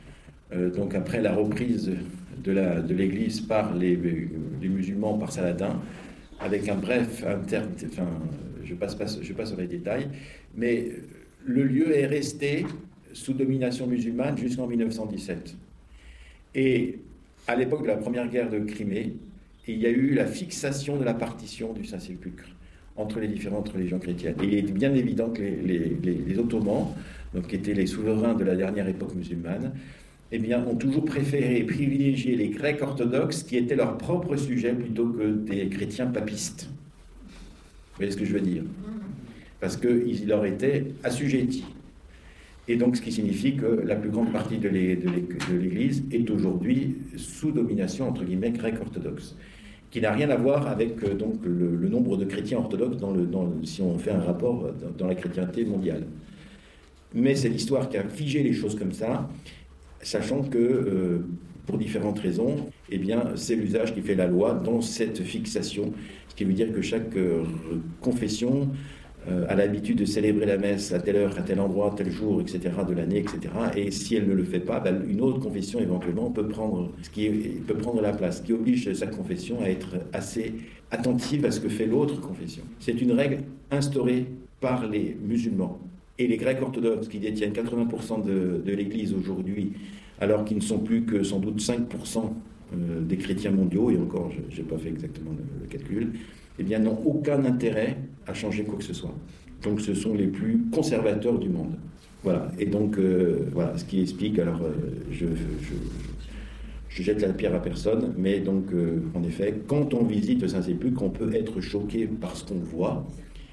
euh, donc après la reprise de, la, de l'Église par les, les musulmans, par Saladin, avec un bref inter... Enfin, je passe, pas, je passe sur les détails, mais le lieu est resté sous domination musulmane jusqu'en mille neuf cent dix-sept. Et à l'époque de la première guerre de Crimée, il y a eu la fixation de la partition du Saint-Sépulcre entre les différentes religions chrétiennes. Et il est bien évident que les, les, les, les Ottomans, donc, qui étaient les souverains de la dernière époque musulmane, eh bien, ont toujours préféré et privilégié les Grecs orthodoxes qui étaient leur propre sujet plutôt que des chrétiens papistes. Vous voyez ce que je veux dire? Parce qu'ils leur étaient assujettis. Et donc, ce qui signifie que la plus grande partie de l'Église est aujourd'hui sous domination, entre guillemets, grecque orthodoxe, qui n'a rien à voir avec euh, donc, le, le nombre de chrétiens orthodoxes dans le, dans le, si on fait un rapport dans, dans la chrétienté mondiale. Mais c'est l'histoire qui a figé les choses comme ça, sachant que, euh, pour différentes raisons, eh bien, c'est l'usage qui fait la loi dans cette fixation, ce qui veut dire que chaque euh, confession euh, a l'habitude de célébrer la messe à telle heure, à tel endroit, tel jour, et cetera, de l'année, et cetera. Et si elle ne le fait pas, ben, une autre confession éventuellement peut prendre, ce qui est, peut prendre la place, ce qui oblige sa confession à être assez attentive à ce que fait l'autre confession. C'est une règle instaurée par les musulmans. Et les Grecs orthodoxes qui détiennent quatre-vingts pour cent de, de l'Église aujourd'hui, alors qu'ils ne sont plus que sans doute cinq pour cent des chrétiens mondiaux, et encore, je n'ai pas fait exactement le, le calcul, eh bien, n'ont aucun intérêt à changer quoi que ce soit. Donc, ce sont les plus conservateurs du monde. Voilà. Et donc, euh, voilà, ce qui explique, alors, euh, je, je, je jette la pierre à personne, mais donc, euh, en effet, quand on visite le Saint-Sépulcre, on peut être choqué par ce qu'on voit.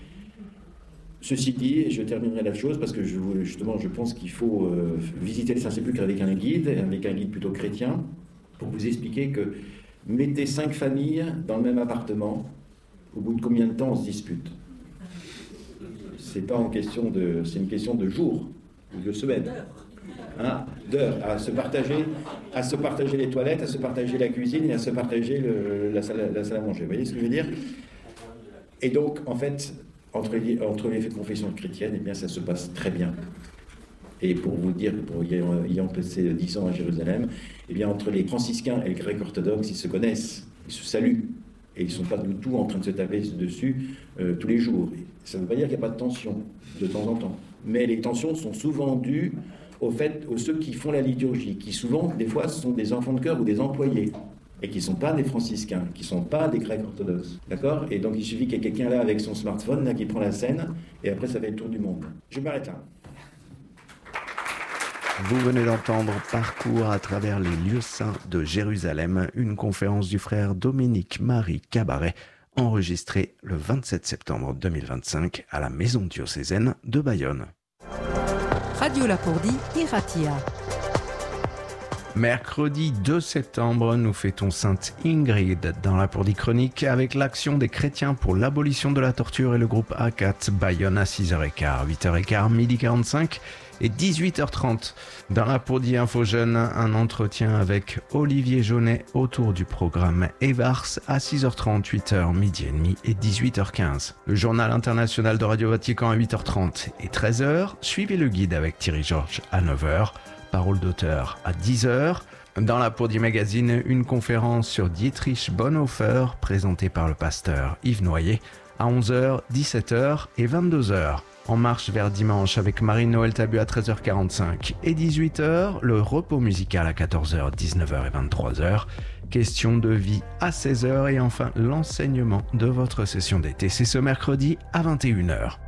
Ceci dit, je terminerai la chose parce que je, justement, je pense qu'il faut euh, visiter le Saint-Sépulcre avec un guide, avec un guide plutôt chrétien, pour vous expliquer que mettez cinq familles dans le même appartement, au bout de combien de temps on se dispute? C'est pas en question de, c'est une question de jours ou de semaines, hein, d'heures, à se partager, à se partager les toilettes, à se partager la cuisine et à se partager le, la, salle, la salle à manger. Vous voyez ce que je veux dire? Et donc, en fait, Entre les, entre les confessions chrétiennes, eh bien, ça se passe très bien. Et pour vous dire, pour ayant, ayant passé dix ans à Jérusalem, eh bien, entre les franciscains et les grecs orthodoxes, ils se connaissent, ils se saluent, et ils ne sont pas du tout en train de se taper dessus euh, tous les jours. Ça ne veut pas dire qu'il n'y a pas de tension, de temps en temps. Mais les tensions sont souvent dues au fait, aux ceux qui font la liturgie, qui souvent, des fois, sont des enfants de chœur ou des employés, et qui ne sont pas des franciscains, qui ne sont pas des grecs orthodoxes. D'accord? Et donc il suffit qu'il y ait quelqu'un là avec son smartphone, là, qui prend la scène, et après ça fait le tour du monde. Je m'arrête là. Vous venez d'entendre Parcours à travers les lieux saints de Jérusalem, une conférence du frère Dominique-Marie Cabaret, enregistrée le vingt-sept septembre deux mille vingt-cinq à la maison diocésaine de Bayonne. Radio Lapourdie, Iratia. Mercredi deux septembre, nous fêtons Sainte Ingrid dans la Lapourdie Chronique avec l'action des chrétiens pour l'abolition de la torture et le groupe A quatre Bayonne à six heures quinze, huit heures quinze, midi quarante-cinq et dix-huit heures trente. Dans la Lapourdie Info Jeune, un entretien avec Olivier Jaunet autour du programme EVARS à six heures trente, huit heures, midi et demi et dix-huit heures quinze. Le journal international de Radio Vatican à huit heures trente et treize heures. Suivez le guide avec Thierry Georges à neuf heures. Parole d'auteur à dix heures. Dans la Lapourdie Magazine, une conférence sur Dietrich Bonhoeffer présentée par le pasteur Yves Noyer à onze heures, dix-sept heures et vingt-deux heures. En marche vers dimanche avec Marie-Noël Tabu à treize heures quarante-cinq et dix-huit heures, le repos musical à quatorze heures, dix-neuf heures et vingt-trois heures. Question de vie à seize heures et enfin l'enseignement de votre session d'été. C'est ce mercredi à vingt et une heures.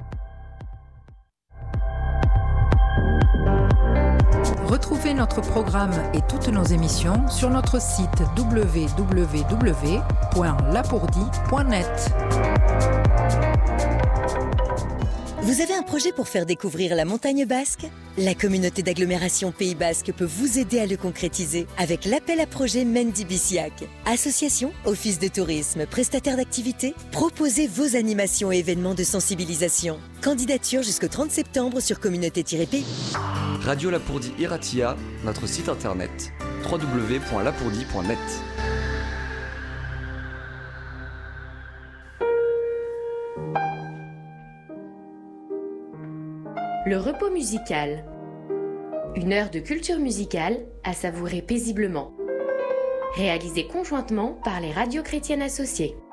Retrouvez notre programme et toutes nos émissions sur notre site w w w point lapourdie point net. Vous avez un projet pour faire découvrir la montagne basque? La communauté d'agglomération Pays Basque peut vous aider à le concrétiser avec l'appel à projet Mendy Bisiac. Association, office de tourisme, prestataire d'activités, proposez vos animations et événements de sensibilisation. Candidature jusqu'au trente septembre sur communauté tiret p. Radio Lapourdie Iratia, notre site internet w w w point lapourdie point net. Le repos musical. Une heure de culture musicale à savourer paisiblement. Réalisée conjointement par les radios chrétiennes associées.